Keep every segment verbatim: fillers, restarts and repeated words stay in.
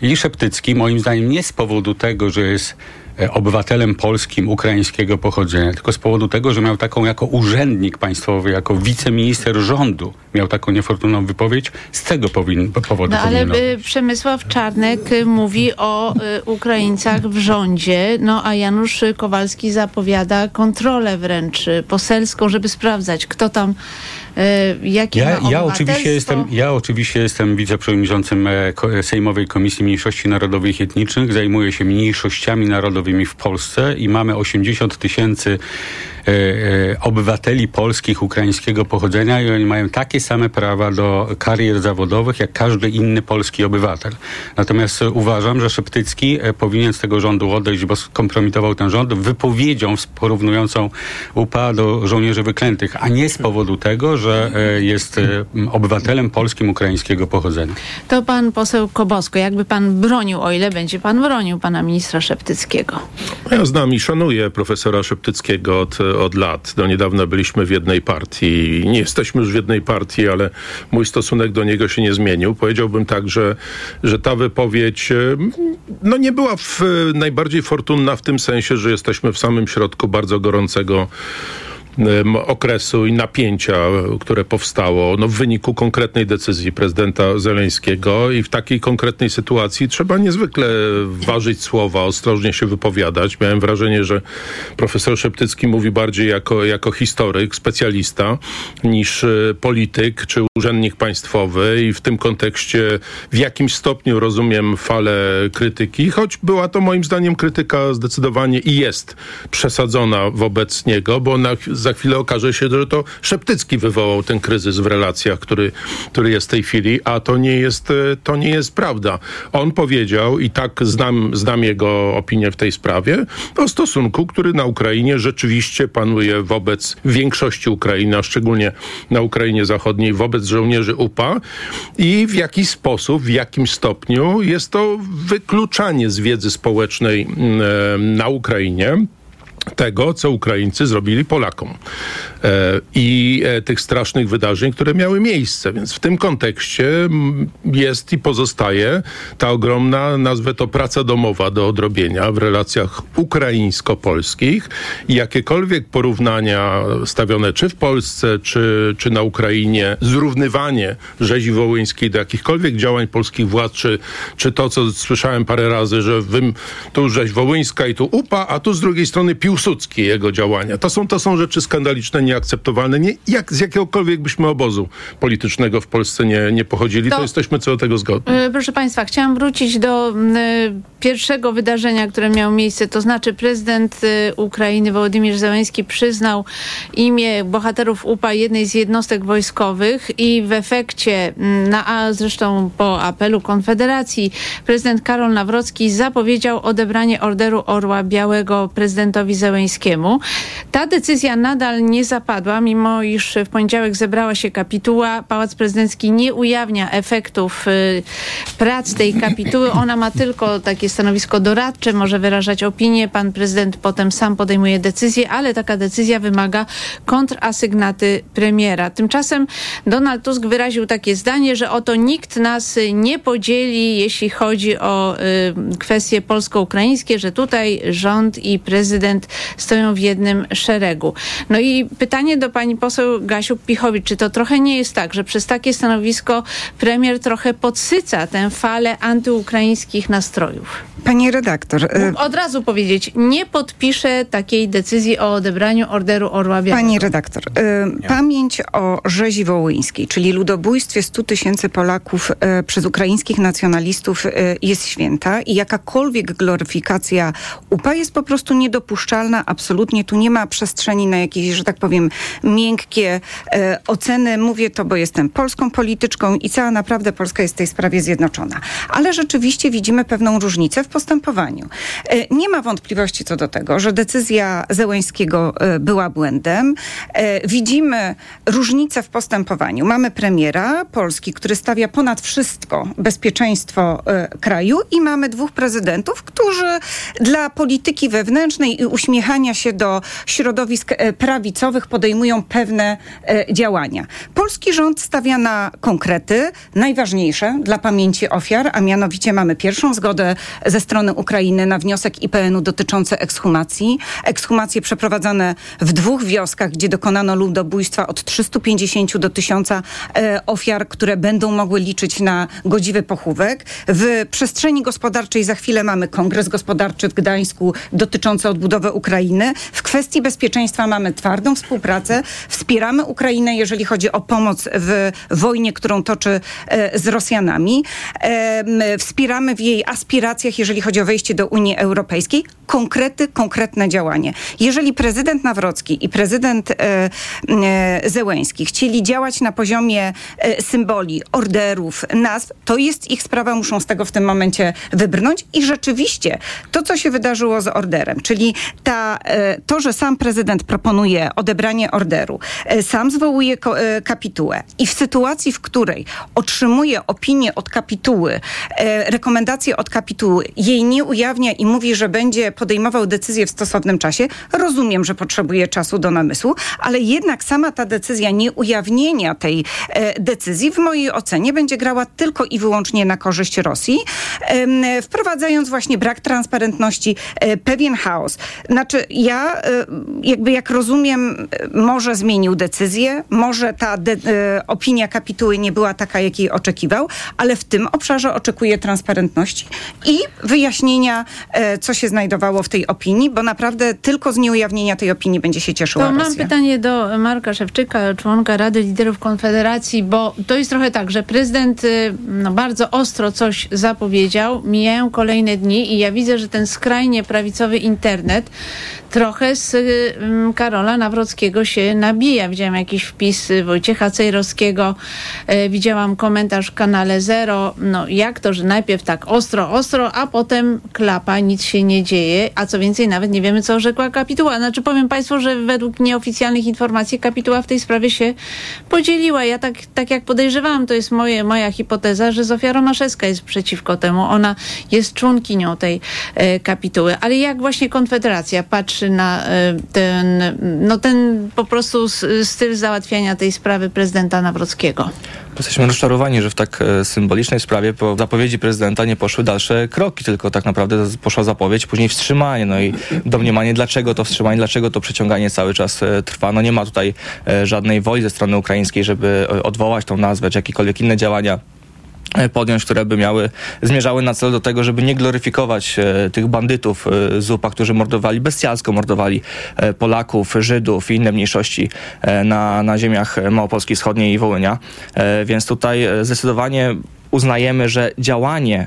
I Szeptycki, moim zdaniem, nie z powodu tego, że jest obywatelem polskim ukraińskiego pochodzenia, tylko z powodu tego, że miał taką jako urzędnik państwowy, jako wiceminister rządu, miał taką niefortunną wypowiedź, z tego powin, powodu No ale powinien y, Przemysław Czarnek y, mówi o y, Ukraińcach w rządzie, no a Janusz Kowalski zapowiada kontrolę wręcz y, poselską, żeby sprawdzać, kto tam y, jakie ja, ma ja obywatelstwo. oczywiście jestem, ja oczywiście jestem wiceprzewodniczącym e, ko, Sejmowej Komisji Mniejszości Narodowych i Etnicznych, zajmuję się mniejszościami narodowymi w Polsce i mamy osiemdziesiąt tysięcy e, e, obywateli polskich ukraińskiego pochodzenia i oni mają takie same prawa do karier zawodowych jak każdy inny polski obywatel. Natomiast e, uważam, że Szeptycki e, powinien z tego rządu odejść, bo skompromitował ten rząd wypowiedzią porównującą U P A do żołnierzy wyklętych, a nie z powodu tego, że e, jest e, obywatelem polskim ukraińskiego pochodzenia. To pan poseł Kobosko, jakby pan bronił, o ile będzie pan bronił pana ministra Szeptyckiego. Ja znam i szanuję profesora Szeptyckiego od, od lat. Do niedawna byliśmy w jednej partii. Nie jesteśmy już w jednej partii, ale mój stosunek do niego się nie zmienił. Powiedziałbym tak, że, że ta wypowiedź no nie była w, najbardziej fortunna w tym sensie, że jesteśmy w samym środku bardzo gorącego okresu i napięcia, które powstało no, w wyniku konkretnej decyzji prezydenta Zeleńskiego i w takiej konkretnej sytuacji trzeba niezwykle ważyć słowa, ostrożnie się wypowiadać. Miałem wrażenie, że profesor Szeptycki mówi bardziej jako, jako historyk, specjalista niż polityk czy urzędnik państwowy i w tym kontekście w jakimś stopniu rozumiem falę krytyki, choć była to moim zdaniem krytyka zdecydowanie i jest przesadzona wobec niego, bo na za chwilę okaże się, że to Szeptycki wywołał ten kryzys w relacjach, który, który jest w tej chwili, a to nie jest, to nie jest prawda. On powiedział, i tak znam, znam jego opinię w tej sprawie, o stosunku, który na Ukrainie rzeczywiście panuje wobec większości Ukrainy, a szczególnie na Ukrainie Zachodniej, wobec żołnierzy U P A i w jaki sposób, w jakim stopniu jest to wykluczanie z wiedzy społecznej e, na Ukrainie tego, co Ukraińcy zrobili Polakom e, i e, tych strasznych wydarzeń, które miały miejsce. Więc w tym kontekście m, jest i pozostaje ta ogromna, nazwę to praca domowa do odrobienia w relacjach ukraińsko-polskich i jakiekolwiek porównania stawione czy w Polsce, czy, czy na Ukrainie, zrównywanie rzezi wołyńskiej do jakichkolwiek działań polskich władz, czy, czy to, co słyszałem parę razy, że wym, tu rzeź wołyńska i tu U P A, a tu z drugiej strony Piłsudski, jego działania. To są, to są rzeczy skandaliczne, nieakceptowalne. Nie, jak, z jakiegokolwiek byśmy obozu politycznego w Polsce nie, nie pochodzili, to, to jesteśmy co do tego zgodni. Yy, proszę państwa, chciałam wrócić do yy, pierwszego wydarzenia, które miało miejsce, to znaczy prezydent yy, Ukrainy Wołodymyr Zełenski przyznał imię bohaterów U P A jednej z jednostek wojskowych i w efekcie, yy, na, a zresztą po apelu Konfederacji, prezydent Karol Nawrocki zapowiedział odebranie Orderu Orła Białego prezydentowi Zełenskiemu. Ta decyzja nadal nie zapadła, mimo iż w poniedziałek zebrała się kapituła. Pałac Prezydencki nie ujawnia efektów y, prac tej kapituły. Ona ma tylko takie stanowisko doradcze, może wyrażać opinię. Pan prezydent potem sam podejmuje decyzję, ale taka decyzja wymaga kontrasygnaty premiera. Tymczasem Donald Tusk wyraził takie zdanie, że oto nikt nas nie podzieli, jeśli chodzi o y, kwestie polsko-ukraińskie, że tutaj rząd i prezydent stoją w jednym szeregu. No i pytanie do pani poseł Gasiuk-Pichowicz, czy to trochę nie jest tak, że przez takie stanowisko premier trochę podsyca tę falę antyukraińskich nastrojów? Pani redaktor. Mógł od razu powiedzieć, nie podpiszę takiej decyzji o odebraniu Orderu Orła Białego. Pani redaktor, y, pamięć o rzezi wołyńskiej, czyli ludobójstwie stu tysięcy Polaków y, przez ukraińskich nacjonalistów y, jest święta i jakakolwiek gloryfikacja U P A jest po prostu niedopuszczalna. Absolutnie tu nie ma przestrzeni na jakieś, że tak powiem, miękkie e, oceny. Mówię to, bo jestem polską polityczką i cała naprawdę Polska jest w tej sprawie zjednoczona. Ale rzeczywiście widzimy pewną różnicę w postępowaniu. Nie ma wątpliwości co do tego, że decyzja Zełenskiego była błędem. Widzimy różnicę w postępowaniu. Mamy premiera Polski, który stawia ponad wszystko bezpieczeństwo kraju i mamy dwóch prezydentów, którzy dla polityki wewnętrznej i uśmiechania się do środowisk prawicowych podejmują pewne działania. Polski rząd stawia na konkrety, najważniejsze dla pamięci ofiar, a mianowicie mamy pierwszą zgodę ze strony Ukrainy na wniosek I P N u dotyczący ekshumacji. Ekshumacje przeprowadzane w dwóch wioskach, gdzie dokonano ludobójstwa od trzystu pięćdziesięciu do tysiąca e, ofiar, które będą mogły liczyć na godziwy pochówek. W przestrzeni gospodarczej za chwilę mamy Kongres Gospodarczy w Gdańsku dotyczący odbudowy Ukrainy. W kwestii bezpieczeństwa mamy twardą współpracę. Wspieramy Ukrainę, jeżeli chodzi o pomoc w wojnie, którą toczy e, z Rosjanami. E, wspieramy w jej aspiracjach, jeżeli chodzi o wejście do Unii Europejskiej. Konkrety, konkretne działanie. Jeżeli prezydent Nawrocki i prezydent e, e, Zełenski chcieli działać na poziomie e, symboli, orderów, nazw, to jest ich sprawa, muszą z tego w tym momencie wybrnąć i rzeczywiście to, co się wydarzyło z orderem, czyli ta, e, to, że sam prezydent proponuje odebranie orderu, e, sam zwołuje ko, e, kapitułę i w sytuacji, w której otrzymuje opinię od kapituły, e, rekomendacje od kapituły, jej nie ujawnia i mówi, że będzie podejmował decyzję w stosownym czasie. Rozumiem, że potrzebuje czasu do namysłu, ale jednak sama ta decyzja nieujawnienia tej e, decyzji w mojej ocenie będzie grała tylko i wyłącznie na korzyść Rosji, e, wprowadzając właśnie brak transparentności, e, pewien chaos. Znaczy ja e, jakby jak rozumiem, może zmienił decyzję, może ta de, e, opinia kapituły nie była taka, jakiej oczekiwał, ale w tym obszarze oczekuję transparentności i wyjaśnienia, e, co się znajdowało w tej opinii, bo naprawdę tylko z nieujawnienia tej opinii będzie się cieszyła To Rosja. mam pytanie do Marka Szewczyka, członka Rady Liderów Konfederacji, bo to jest trochę tak, że prezydent no, bardzo ostro coś zapowiedział, mijają kolejne dni i ja widzę, że ten skrajnie prawicowy internet trochę z um, Karola Nawrockiego się nabija. Widziałam jakiś wpis Wojciecha Cejrowskiego, e, widziałam komentarz w kanale Zero. No jak to, że najpierw tak ostro, ostro, a potem klapa, nic się nie dzieje, a co więcej nawet nie wiemy, co rzekła kapituła. Znaczy powiem Państwu, że według nieoficjalnych informacji kapituła w tej sprawie się podzieliła. Ja tak, tak jak podejrzewałam, to jest moje, moja hipoteza, że Zofia Romaszewska jest przeciwko temu. Ona jest członkinią tej e, kapituły. Ale jak właśnie Konfederacja patrzy na e, ten, no ten po prostu styl załatwiania tej sprawy prezydenta Nawrockiego? Jesteśmy rozczarowani, że w tak e, symbolicznej sprawie po zapowiedzi prezydenta nie poszły dalsze kroki, tylko tak naprawdę poszła zapowiedź, później wstrzymanie, no i domniemanie, dlaczego to wstrzymanie, dlaczego to przeciąganie cały czas e, trwa. No nie ma tutaj e, żadnej woli ze strony ukraińskiej, żeby e, odwołać tą nazwę, czy jakiekolwiek inne działania podjąć, które by miały, zmierzały na cel do tego, żeby nie gloryfikować e, tych bandytów e, z U P A, którzy mordowali, bestialsko mordowali e, Polaków, Żydów i inne mniejszości e, na, na ziemiach Małopolski Wschodniej i Wołynia. E, więc tutaj e, zdecydowanie uznajemy, że działanie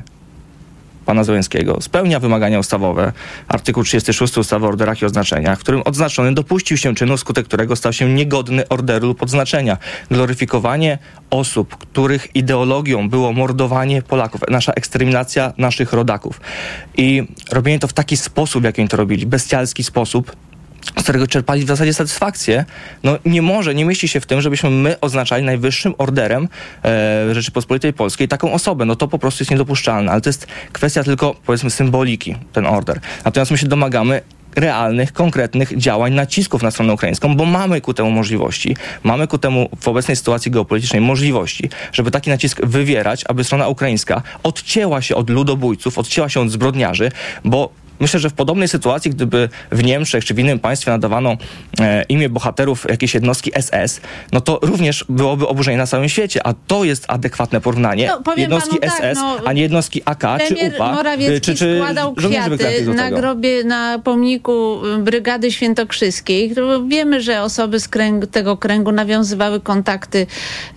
pana Zełenskiego spełnia wymagania ustawowe. Artykuł trzydziesty szósty ustawy o orderach i odznaczeniach, w którym odznaczony dopuścił się czynu, wskutek którego stał się niegodny orderu lub odznaczenia. Gloryfikowanie osób, których ideologią było mordowanie Polaków, nasza eksterminacja naszych rodaków. I robienie to w taki sposób, jak oni to robili, bestialski sposób, z którego czerpali w zasadzie satysfakcję, no nie może, nie mieści się w tym, żebyśmy my oznaczali najwyższym orderem e, Rzeczypospolitej Polskiej taką osobę. No to po prostu jest niedopuszczalne, ale to jest kwestia tylko, powiedzmy, symboliki, ten order. Natomiast my się domagamy realnych, konkretnych działań, nacisków na stronę ukraińską, bo mamy ku temu możliwości, mamy ku temu w obecnej sytuacji geopolitycznej możliwości, żeby taki nacisk wywierać, aby strona ukraińska odcięła się od ludobójców, odcięła się od zbrodniarzy, bo myślę, że w podobnej sytuacji, gdyby w Niemczech czy w innym państwie nadawano e, imię bohaterów jakiejś jednostki S S, no to również byłoby oburzenie na całym świecie, a to jest adekwatne porównanie no, jednostki panu, S S, tak, no, a nie jednostki A K czy U P A, Morawiecki czy, czy składał żołnierzy kwiaty na grobie, na pomniku Brygady Świętokrzyskiej. Wiemy, że osoby z kręgu, tego kręgu nawiązywały kontakty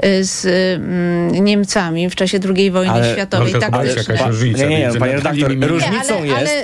z mm, Niemcami w czasie drugiej wojny ale, światowej. Może tak to jest jakaś różnica. Nie, nie, nie, panie redaktor, między... różnicą nie, ale, jest ale,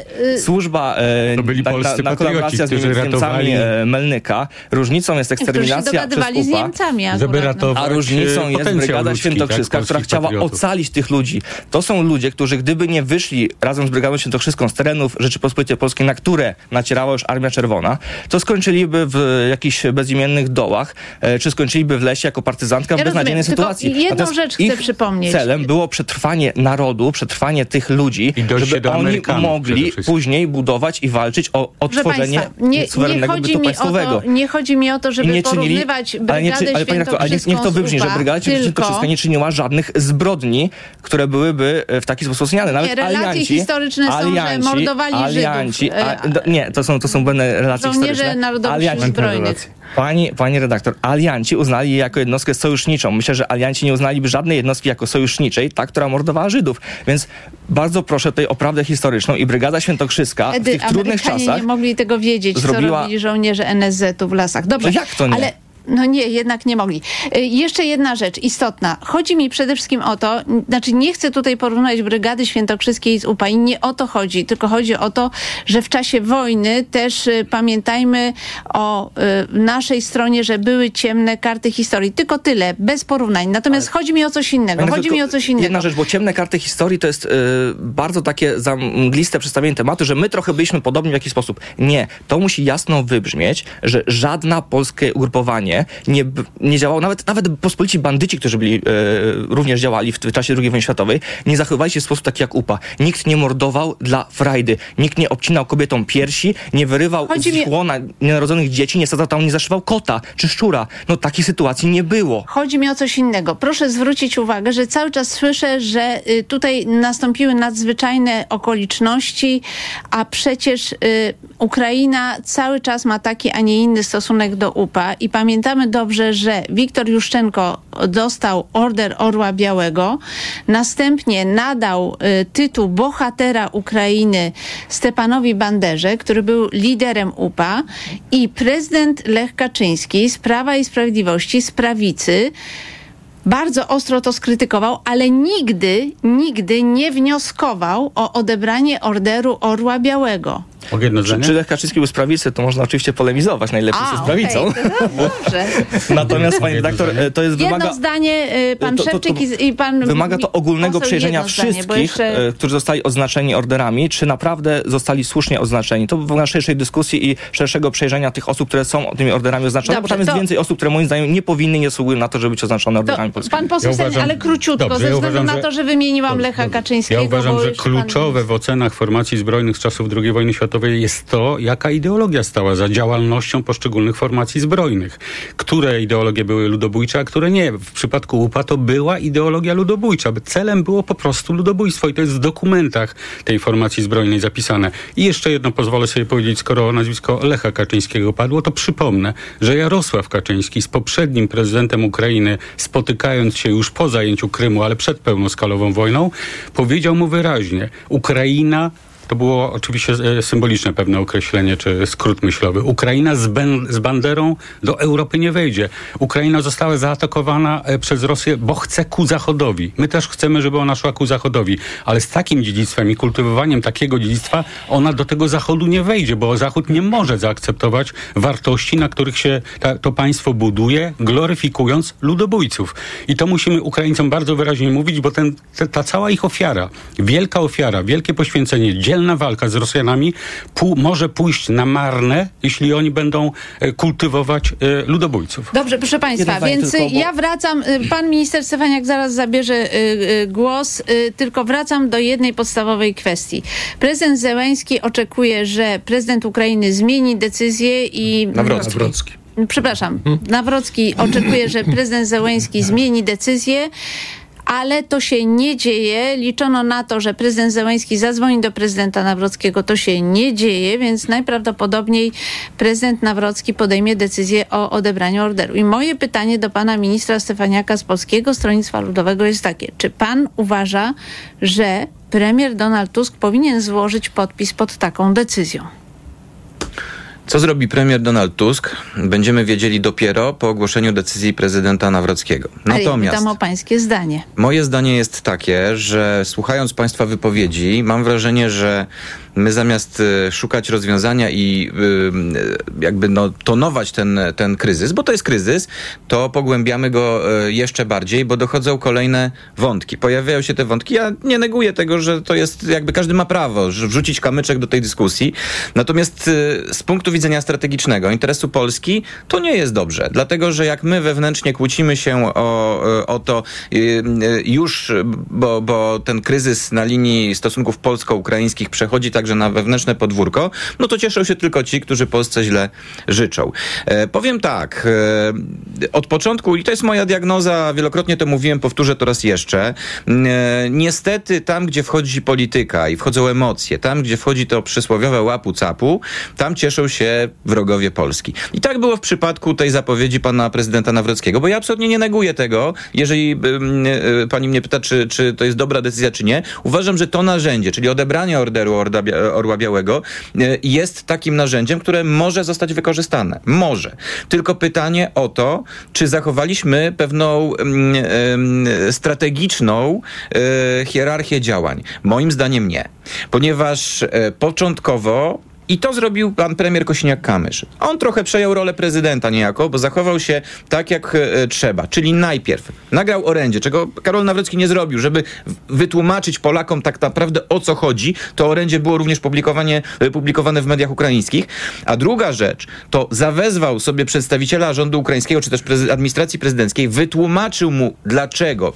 służba e, To byli ta, polscy ta, ta patrioci, kolaboracja z, którzy Niemcami ratowali- e, Melnyka. Różnicą jest Którzy się eksterminacja przez dogadywali z U P A. Niemcami akurat, Żeby no. ratować A różnicą jest potencjał Brygada ludzki, Świętokrzyska, tak, która polskich chciała patriotów. ocalić tych ludzi. To są ludzie, którzy gdyby nie wyszli razem z Brygadą Świętokrzyską z terenów Rzeczypospolitej Polskiej, na które nacierała już Armia Czerwona, to skończyliby w jakichś bezimiennych dołach, e, czy skończyliby w lesie jako partyzantka w Ja beznadziejnej rozumiem, tylko sytuacji. jedną Natomiast rzecz chcę ich przypomnieć. celem było przetrwanie narodu, przetrwanie tych ludzi, I dojście żeby do oni Amerykanów przede mogli wszystkim. później budować i walczyć o Proszę odtworzenie Państwa, nie, nie suwerennego chodzi bytu mi o państwowego. to, nie chodzi mi o to, żeby I nie czynili, porównywać ale, nie, Brygadę czy- ale, panie redaktor, ale niech, niech to Świętokrzyską wybrzmi, z że U P A, Brygada Świętokrzyska tylko nie czyniła żadnych zbrodni, które byłyby w taki sposób oceniane. Nawet Nie, relacje alianci, historyczne są, że mordowali alianci, Żydów. a, do, nie, to są, to są błędne relacje Żołnierze historyczne. Narodowych Sił Alianci, Zbrojnych. Pani, pani redaktor, alianci uznali je jako jednostkę sojuszniczą. Myślę, że alianci nie uznaliby żadnej jednostki jako sojuszniczej, ta, która mordowała Żydów. Więc bardzo proszę tutaj o prawdę historyczną i Brygada Świętokrzyska Wtedy w tych trudnych Amerykanie czasach nie mogli tego wiedzieć, zrobiła- co robili żołnierze N S Z-u w lasach. Dobrze, No jak to nie? ale no nie, jednak nie mogli. Y, Jeszcze jedna rzecz istotna. Chodzi mi przede wszystkim o to, n- znaczy nie chcę tutaj porównywać Brygady Świętokrzyskiej z U P A i nie o to chodzi, tylko chodzi o to, że w czasie wojny też y, pamiętajmy o y, naszej stronie, że były ciemne karty historii. Tylko tyle, bez porównań. Natomiast chodzi mi o coś innego. Panie Chodzi redaktor, mi o coś innego. Jedna rzecz, bo ciemne karty historii to jest y, bardzo takie zamgliste przedstawienie tematu, że my trochę byliśmy podobni w jakiś sposób. Nie, to musi jasno wybrzmieć, że żadne polskie ugrupowanie nie, b- nie działało, nawet, nawet pospolici bandyci, którzy byli, y, również działali w, w czasie drugiej wojny światowej, nie zachowywali się w sposób taki jak U P A. Nikt nie mordował dla frajdy, nikt nie obcinał kobietom piersi, nie wyrywał Chodzi mi- z łona nienarodzonych dzieci, nie sadzał tam, nie zaszywał kota czy szczura. No takiej sytuacji nie było. Chodzi mi o coś innego. Proszę zwrócić uwagę, że cały czas słyszę, że y, tutaj nastąpiły nadzwyczajne okoliczności, a przecież y, Ukraina cały czas ma taki, a nie inny stosunek do U P A i pamiętamy dobrze, że Wiktor Juszczenko dostał Order Orła Białego, następnie nadał y, tytuł bohatera Ukrainy Stepanowi Banderze, który był liderem U P A i prezydent Lech Kaczyński z Prawa i Sprawiedliwości, z prawicy, bardzo ostro to skrytykował, ale nigdy, nigdy nie wnioskował o odebranie Orderu Orła Białego. Mogę jedno Czy, zdanie? czy Lech Kaczyński był z prawicy, to można oczywiście polemizować, najlepiej A, jest z okej, prawicą. to dobrze. Natomiast, pani redaktor, e, to jest Jedno wymaga... zdanie, y, pan to- to- to Szewczyk i, i pan Wymaga to ogólnego poseł przejrzenia jedno zdanie, bo wszystkich, jeszcze- e, którzy zostali odznaczeni orderami, czy naprawdę zostali słusznie odznaczeni. To wymaga szerszej dyskusji i szerszego przejrzenia tych osób, które są tymi orderami oznaczone, Dobrze, bo tam jest to- więcej osób, które moim zdaniem nie powinny, nie zasługują na to, żeby być oznaczone orderami To, polskimi. pan poseł Ja Stanie, uważam- ale króciutko, Dobrze, ze ja względu uważam, na to, że- że wymieniłam Dobrze, Lecha dobrze. Kaczyńskiego. Ja uważam, bo że już pan- kluczowe w ocenach formacji zbrojnych z czasów drugiej wojny światowej jest to, jaka ideologia stała za działalnością poszczególnych formacji zbrojnych. Które ideologie były ludobójcze, a które nie. W przypadku U P A to była ideologia ludobójcza. Celem było po prostu ludobójstwo i to jest w dokumentach tej formacji zbrojnej zapisane. I jeszcze jedno pozwolę sobie powiedzieć, skoro nazwisko Lecha Kaczyńskiego padło, to przypomnę, że Jarosław Kaczyński z poprzednim prezydentem Ukrainy, spotykając się już po zajęciu Krymu, ale przed pełnoskalową wojną, powiedział mu wyraźnie: Ukraina, to było oczywiście e, symboliczne pewne określenie, czy skrót myślowy. Ukraina z, ben, z banderą do Europy nie wejdzie. Ukraina została zaatakowana e, przez Rosję, bo chce ku Zachodowi. My też chcemy, żeby ona szła ku Zachodowi. Ale z takim dziedzictwem i kultywowaniem takiego dziedzictwa ona do tego Zachodu nie wejdzie, bo Zachód nie może zaakceptować wartości, na których się ta, to państwo buduje, gloryfikując ludobójców. I to musimy Ukraińcom bardzo wyraźnie mówić, bo ten, ta, ta cała ich ofiara, wielka ofiara, wielkie poświęcenie, dzielna walka z Rosjanami pół, może pójść na marne, jeśli oni będą e, kultywować e, ludobójców. Dobrze, proszę Państwa, Jeden zdanie więc tylko, bo- ja wracam, y, pan minister Stefaniak zaraz zabierze y, y, głos, y, tylko wracam do jednej podstawowej kwestii. Prezydent Zełenski oczekuje, że prezydent Ukrainy zmieni decyzję i... Nawrocki. Przepraszam, Nawrocki oczekuje, że prezydent Zełenski zmieni decyzję, ale to się nie dzieje. Liczono na to, że prezydent Zełenski zadzwoni do prezydenta Nawrockiego. To się nie dzieje, więc najprawdopodobniej prezydent Nawrocki podejmie decyzję o odebraniu orderu. I moje pytanie do pana ministra Stefaniaka z Polskiego Stronnictwa Ludowego jest takie. Czy pan uważa, że premier Donald Tusk powinien złożyć podpis pod taką decyzją? Co zrobi premier Donald Tusk, będziemy wiedzieli dopiero po ogłoszeniu decyzji prezydenta Nawrockiego. Natomiast Ale ja pytam o pańskie zdanie. Moje zdanie jest takie, że słuchając państwa wypowiedzi, mam wrażenie, że my zamiast y, szukać rozwiązania i y, jakby no, tonować ten, ten kryzys, bo to jest kryzys, to pogłębiamy go y, jeszcze bardziej, bo dochodzą kolejne wątki. Pojawiają się te wątki. Ja nie neguję tego, że to jest jakby każdy ma prawo że wrzucić kamyczek do tej dyskusji. Natomiast y, z punktu widzenia strategicznego interesu Polski to nie jest dobrze. Dlatego, że jak my wewnętrznie kłócimy się o, o to y, y, już, bo, bo ten kryzys na linii stosunków polsko-ukraińskich przechodzi tak także na wewnętrzne podwórko, no to cieszą się tylko ci, którzy Polsce źle życzą. E, powiem tak, e, od początku, i to jest moja diagnoza, wielokrotnie to mówiłem, powtórzę to raz jeszcze, e, niestety tam, gdzie wchodzi polityka i wchodzą emocje, tam, gdzie wchodzi to przysłowiowe łapu-capu, tam cieszą się wrogowie Polski. I tak było w przypadku tej zapowiedzi pana prezydenta Nawrockiego, bo ja absolutnie nie neguję tego, jeżeli e, e, pani mnie pyta, czy, czy to jest dobra decyzja, czy nie. Uważam, że to narzędzie, czyli odebranie orderu Orda Orła Białego jest takim narzędziem, które może zostać wykorzystane. Może. Tylko pytanie o to, czy zachowaliśmy pewną um, um, strategiczną um, hierarchię działań. Moim zdaniem nie. Ponieważ um, początkowo i to zrobił pan premier Kosiniak-Kamysz. On trochę przejął rolę prezydenta niejako, bo zachował się tak, jak e, trzeba. Czyli najpierw nagrał orędzie, czego Karol Nawrocki nie zrobił, żeby wytłumaczyć Polakom tak naprawdę o co chodzi. To orędzie było również publikowane, publikowane w mediach ukraińskich. A druga rzecz, to zawezwał sobie przedstawiciela rządu ukraińskiego, czy też prez- administracji prezydenckiej, wytłumaczył mu, dlaczego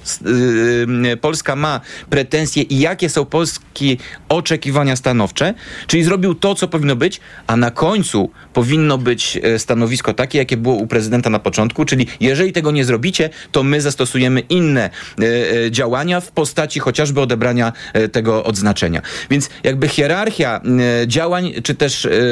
yy, Polska ma pretensje i jakie są polskie oczekiwania stanowcze. Czyli zrobił to, co powinno być, a na końcu powinno być stanowisko takie, jakie było u prezydenta na początku, czyli jeżeli tego nie zrobicie, to my zastosujemy inne e, działania w postaci chociażby odebrania e, tego odznaczenia. Więc jakby hierarchia e, działań, czy też e,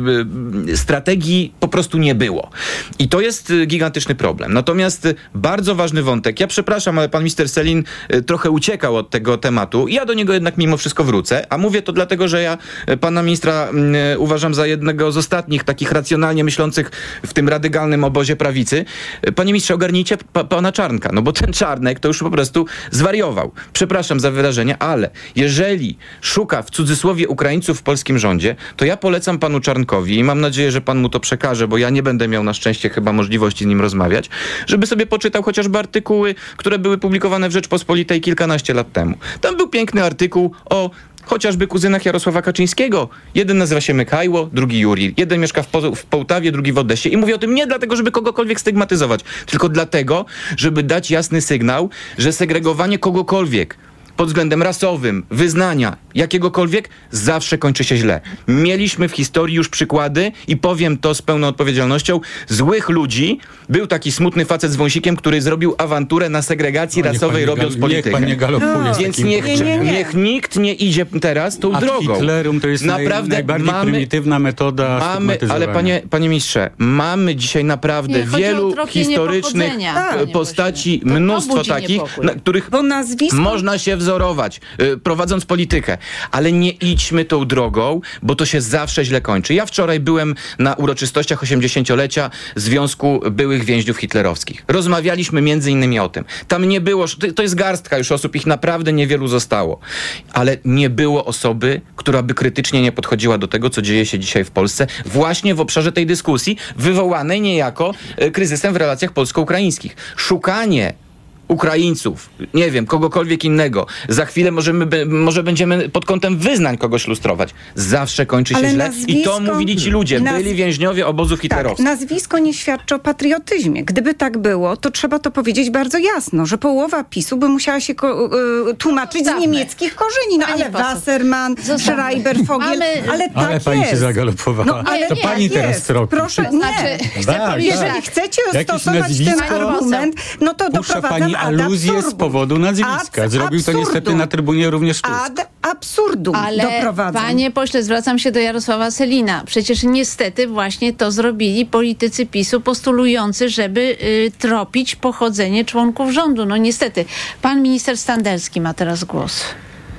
e, strategii po prostu nie było. I to jest gigantyczny problem. Natomiast bardzo ważny wątek, ja przepraszam, ale pan minister Sellin e, trochę uciekał od tego tematu. Ja do niego jednak mimo wszystko wrócę, a mówię to dlatego, że ja e, pana ministra uważam za jednego z ostatnich takich racjonalnie myślących w tym radykalnym obozie prawicy. Panie ministrze, ogarnijcie pa- pana Czarnka, no bo ten Czarnek to już po prostu zwariował. Przepraszam za wyrażenie, ale jeżeli szuka w cudzysłowie Ukraińców w polskim rządzie, to ja polecam panu Czarnkowi i mam nadzieję, że pan mu to przekaże, bo ja nie będę miał na szczęście chyba możliwości z nim rozmawiać, żeby sobie poczytał chociażby artykuły, które były publikowane w Rzeczpospolitej kilkanaście lat temu. Tam był piękny artykuł o chociażby kuzynach Jarosława Kaczyńskiego. Jeden nazywa się Mykajło, drugi Juri. Jeden mieszka w, po- w Połtawie, drugi w Odessie. I mówię o tym nie dlatego, żeby kogokolwiek stygmatyzować, tylko dlatego, żeby dać jasny sygnał, że segregowanie kogokolwiek pod względem rasowym, wyznania, jakiegokolwiek, zawsze kończy się źle. Mieliśmy w historii już przykłady i powiem to z pełną odpowiedzialnością, złych ludzi. Był taki smutny facet z wąsikiem, który zrobił awanturę na segregacji No, rasowej, gal- robiąc niech politykę. pan nie galopuje No, z Więc takim niech, powiedzeniem. nie, nie. niech nikt nie idzie teraz tą Ad drogą. Hitlerum to jest Naprawdę naj, najbardziej mamy, prymitywna metoda mamy, stygmatyzowania. ale panie, panie ministrze, mamy dzisiaj naprawdę Nie, chodzi o wielu tropienie historycznych pochodzenia, e, panie postaci, pośle. To mnóstwo budzi takich, niepokój. na których Bo nazwisko... można się wzorować, y, prowadząc politykę, ale nie idźmy tą drogą, bo to się zawsze źle kończy. Ja wczoraj byłem na uroczystościach osiemdziesięciolecia Związku Byłych Więźniów Hitlerowskich. Rozmawialiśmy między innymi o tym. Tam nie było, to, to jest garstka już osób, ich naprawdę niewielu zostało, ale nie było osoby, która by krytycznie nie podchodziła do tego, co dzieje się dzisiaj w Polsce, właśnie w obszarze tej dyskusji, wywołanej niejako y, kryzysem w relacjach polsko-ukraińskich. Szukanie Ukraińców, nie wiem, kogokolwiek innego. Za chwilę możemy, be- może będziemy pod kątem wyznań kogoś lustrować. Zawsze kończy się Ale źle. I to nazwisko- mówili ci ludzie. naz- Byli więźniowie obozów Tak, hitlerowskich. nazwisko nie świadczy o patriotyzmie. Gdyby tak było, to trzeba to powiedzieć bardzo jasno, że połowa PiSu by musiała się ko- y, tłumaczyć Zostawmy. z niemieckich korzeni. No Pani ale poseł. Wasserman, Zostawmy. Schreiber, Fogiel, Mamy- ale tak Ale pani jest. się zagalopowała. No, ale to nie, pani tak teraz jest. tropi. Proszę, To nie. znaczy, chcę Tak, powiedzieć tak. Jeżeli tak. chcecie Jakieś stosować ten nazwisko- argument, no to Puszcza doprowadzam pani ad aluzję z absurdum. powodu nazwiska. Ad Zrobił to niestety absurdum. na trybunie również Tusk. Ad absurdum Ale doprowadzam. panie pośle, zwracam się do Jarosława Sellina. Przecież niestety właśnie to zrobili politycy PiSu postulujący, żeby y, tropić pochodzenie członków rządu. No niestety. Pan minister Standerski ma teraz głos.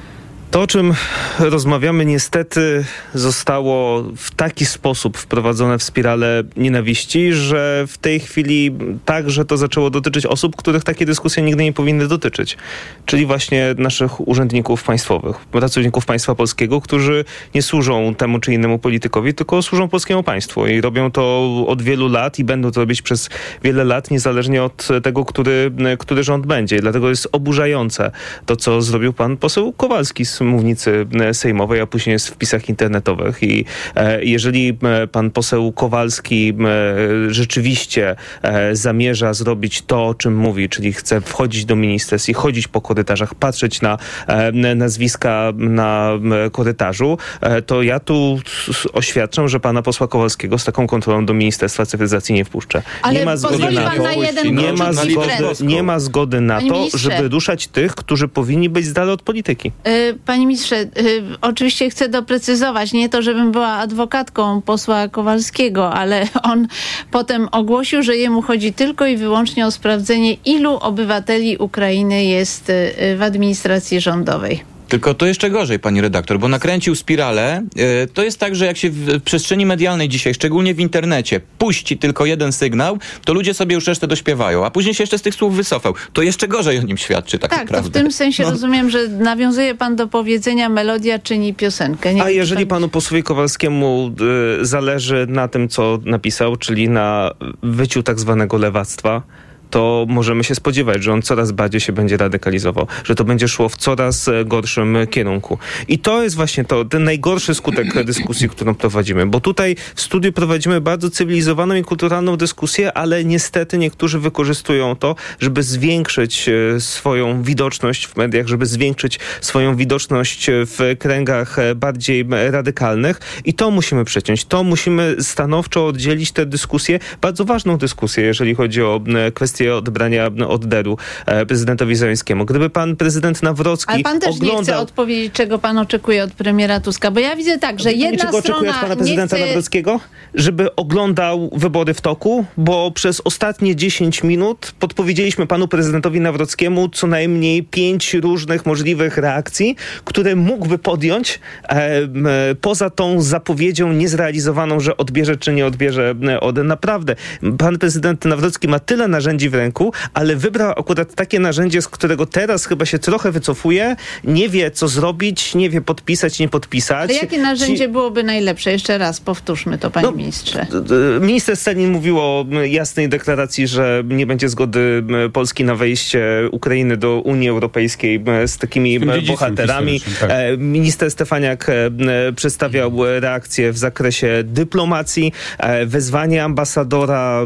To, o czym rozmawiamy, niestety zostało w taki sposób wprowadzone w spiralę nienawiści, że w tej chwili także to zaczęło dotyczyć osób, których takie dyskusje nigdy nie powinny dotyczyć. Czyli właśnie naszych urzędników państwowych, pracowników państwa polskiego, którzy nie służą temu czy innemu politykowi, tylko służą polskiemu państwu i robią to od wielu lat i będą to robić przez wiele lat, niezależnie od tego, który, który rząd będzie. I dlatego jest oburzające to, co zrobił pan poseł Kowalski z mównicy sejmowej, a później jest w wpisach internetowych. I e, jeżeli e, pan poseł Kowalski e, rzeczywiście e, zamierza zrobić to, o czym mówi, czyli chce wchodzić do ministerstw i chodzić po korytarzach, patrzeć na e, nazwiska na e, korytarzu, e, to ja tu oświadczam, że pana posła Kowalskiego z taką kontrolą do Ministerstwa Cyfryzacji nie wpuszczę. Ale nie ma zgody pozwoli na pan to, na jeden nie ma zgody, nie ma zgody na Panie to, ministrze. żeby ruszać tych, którzy powinni być z dala od polityki. Y, Panie ministrze, y, oczywiście chcę doprecyzować, nie to, żebym była adwokatką posła Kowalskiego, ale on potem ogłosił, że jemu chodzi tylko i wyłącznie o sprawdzenie, ilu obywateli Ukrainy jest y, w administracji rządowej. Tylko to jeszcze gorzej, pani redaktor, bo nakręcił spiralę. Yy, to jest tak, że jak się w przestrzeni medialnej dzisiaj, szczególnie w internecie, puści tylko jeden sygnał, to ludzie sobie już resztę dośpiewają, a później się jeszcze z tych słów wycofał. To jeszcze gorzej o nim świadczy tak, Tak, naprawdę. to w tym sensie No. rozumiem, że nawiązuje pan do powiedzenia melodia czyni piosenkę. Nie A wiem, jeżeli pan... panu posłowi Kowalskiemu y, zależy na tym, co napisał, czyli na wyciu tak zwanego lewactwa, to możemy się spodziewać, że on coraz bardziej się będzie radykalizował, że to będzie szło w coraz gorszym kierunku. I to jest właśnie to, ten najgorszy skutek dyskusji, którą prowadzimy, bo tutaj w studiu prowadzimy bardzo cywilizowaną i kulturalną dyskusję, ale niestety niektórzy wykorzystują to, żeby zwiększyć swoją widoczność w mediach, żeby zwiększyć swoją widoczność w kręgach bardziej radykalnych i to musimy przeciąć. To musimy stanowczo oddzielić tę dyskusję, bardzo ważną dyskusję, jeżeli chodzi o kwestię odebrania orderu prezydentowi Zełenskiemu. Gdyby pan prezydent Nawrocki Ale pan też oglądał... nie chce odpowiedzieć, czego pan oczekuje od premiera Tuska, bo ja widzę tak, że jedna Czego oczekuje strona od pana prezydenta nie chce... Nawrockiego? Żeby oglądał wybory w toku, bo przez ostatnie dziesięć minut podpowiedzieliśmy panu prezydentowi Nawrockiemu co najmniej pięć różnych możliwych reakcji, które mógłby podjąć e, e, poza tą zapowiedzią niezrealizowaną, że odbierze czy nie odbierze order. Naprawdę. Pan prezydent Nawrocki ma tyle narzędzi w ręku, ale wybrał akurat takie narzędzie, z którego teraz chyba się trochę wycofuje, nie wie co zrobić, nie wie podpisać, nie podpisać. Ale jakie narzędzie Ci... byłoby najlepsze? Jeszcze raz powtórzmy to, panie No, ministrze. Minister Stalin mówił o jasnej deklaracji, że nie będzie zgody Polski na wejście Ukrainy do Unii Europejskiej z takimi bohaterami. Tak. Minister Stefaniak przedstawiał reakcję w zakresie dyplomacji, wezwanie ambasadora,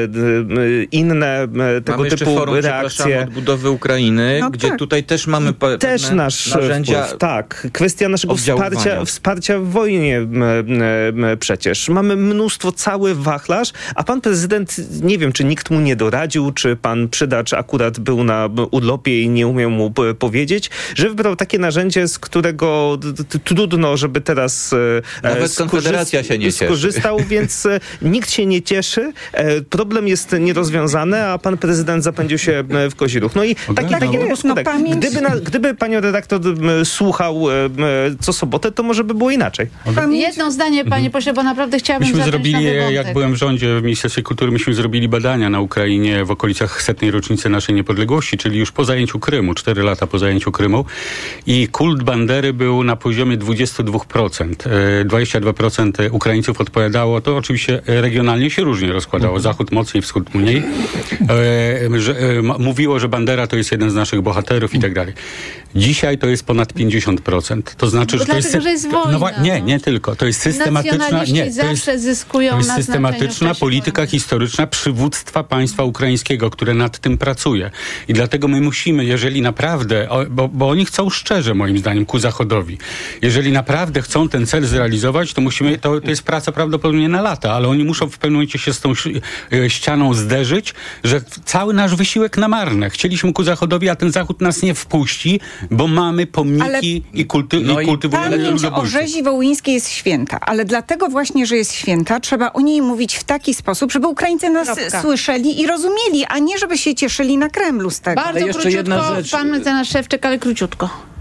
inne tego mamy typu forum, reakcje. odbudowy Ukrainy, No gdzie tak. tutaj też mamy pe- Też pewne nasz narzędzia. wpływ, tak. Kwestia naszego oddziaływania. wsparcia, wsparcia w wojnie m, m, m, przecież. Mamy mnóstwo, cały wachlarz, a pan prezydent, nie wiem, czy nikt mu nie doradził, czy pan przydacz akurat był na urlopie i nie umiał mu p- powiedzieć, że wybrał takie narzędzie, z którego d- d- trudno, żeby teraz e, Nawet Konfederacja się nie cieszy. skorzystał, więc e, nikt się nie cieszy. E, problem jest nierozwiązany, a pan prezydent zapędził się e, w kozi ruch. No i taki, taki jest, był skutek. no pamięć- Gdyby, na, gdyby pani redaktor m, słuchał m, co sobotę, to może by było inaczej. Pamięć... Jedno zdanie, panie pośle, bo naprawdę chciałabym Myśmy zacząć zrobili, nowy wątek. jak byłem w rządzie w Ministerstwie Kultury, myśmy zrobili badania na Ukrainie w okolicach setnej rocznicy naszej niepodległości, czyli już po zajęciu Krymu, cztery lata po zajęciu Krymu i kult Bandery był na poziomie dwadzieścia dwa procent. dwadzieścia dwa procent Ukraińców odpowiadało, to oczywiście regionalnie się różnie rozkładało, zachód mocniej, wschód mniej. E, że, e, mówiło, że Bandera to jest jeden z naszych bohaterów i tak dalej. Dzisiaj to jest ponad pięćdziesiąt procent. To znaczy, Bo że to dlatego, jest... że jest wojna, No, wa- nie, no. nie tylko. To jest systematyczna... Nacjonaliści Nie, to zawsze jest, zyskują to jest na systematyczna znaczeniu w czasie polityka wojny. historyczna przywództwa państwa ukraińskiego, które nad tym pracuje. I dlatego my musimy, jeżeli naprawdę, o, bo, bo oni chcą szczerze, moim zdaniem, ku Zachodowi. Jeżeli naprawdę chcą ten cel zrealizować, to musimy, to, to jest praca prawdopodobnie na lata, ale oni muszą w pewnym momencie się z tą ś- e, ścianą zderzyć, że cały nasz wysiłek na marne. Chcieliśmy ku Zachodowi, a ten Zachód nas nie wpuści, bo mamy pomniki Ale- i, kulty, No i i kultywujemy Pamięć o ludobójców. rzezi wołyńskiej jest święta, ale dlatego właśnie, że jest święta, trzeba o niej mówić w taki sposób, żeby Ukraińcy nas Kropka. słyszeli i rozumieli, a nie żeby się cieszyli na Kremlu z tego. Bardzo Ale jeszcze króciutko, jedna rzecz. pan mecenas Szewczyk, ale króciutko.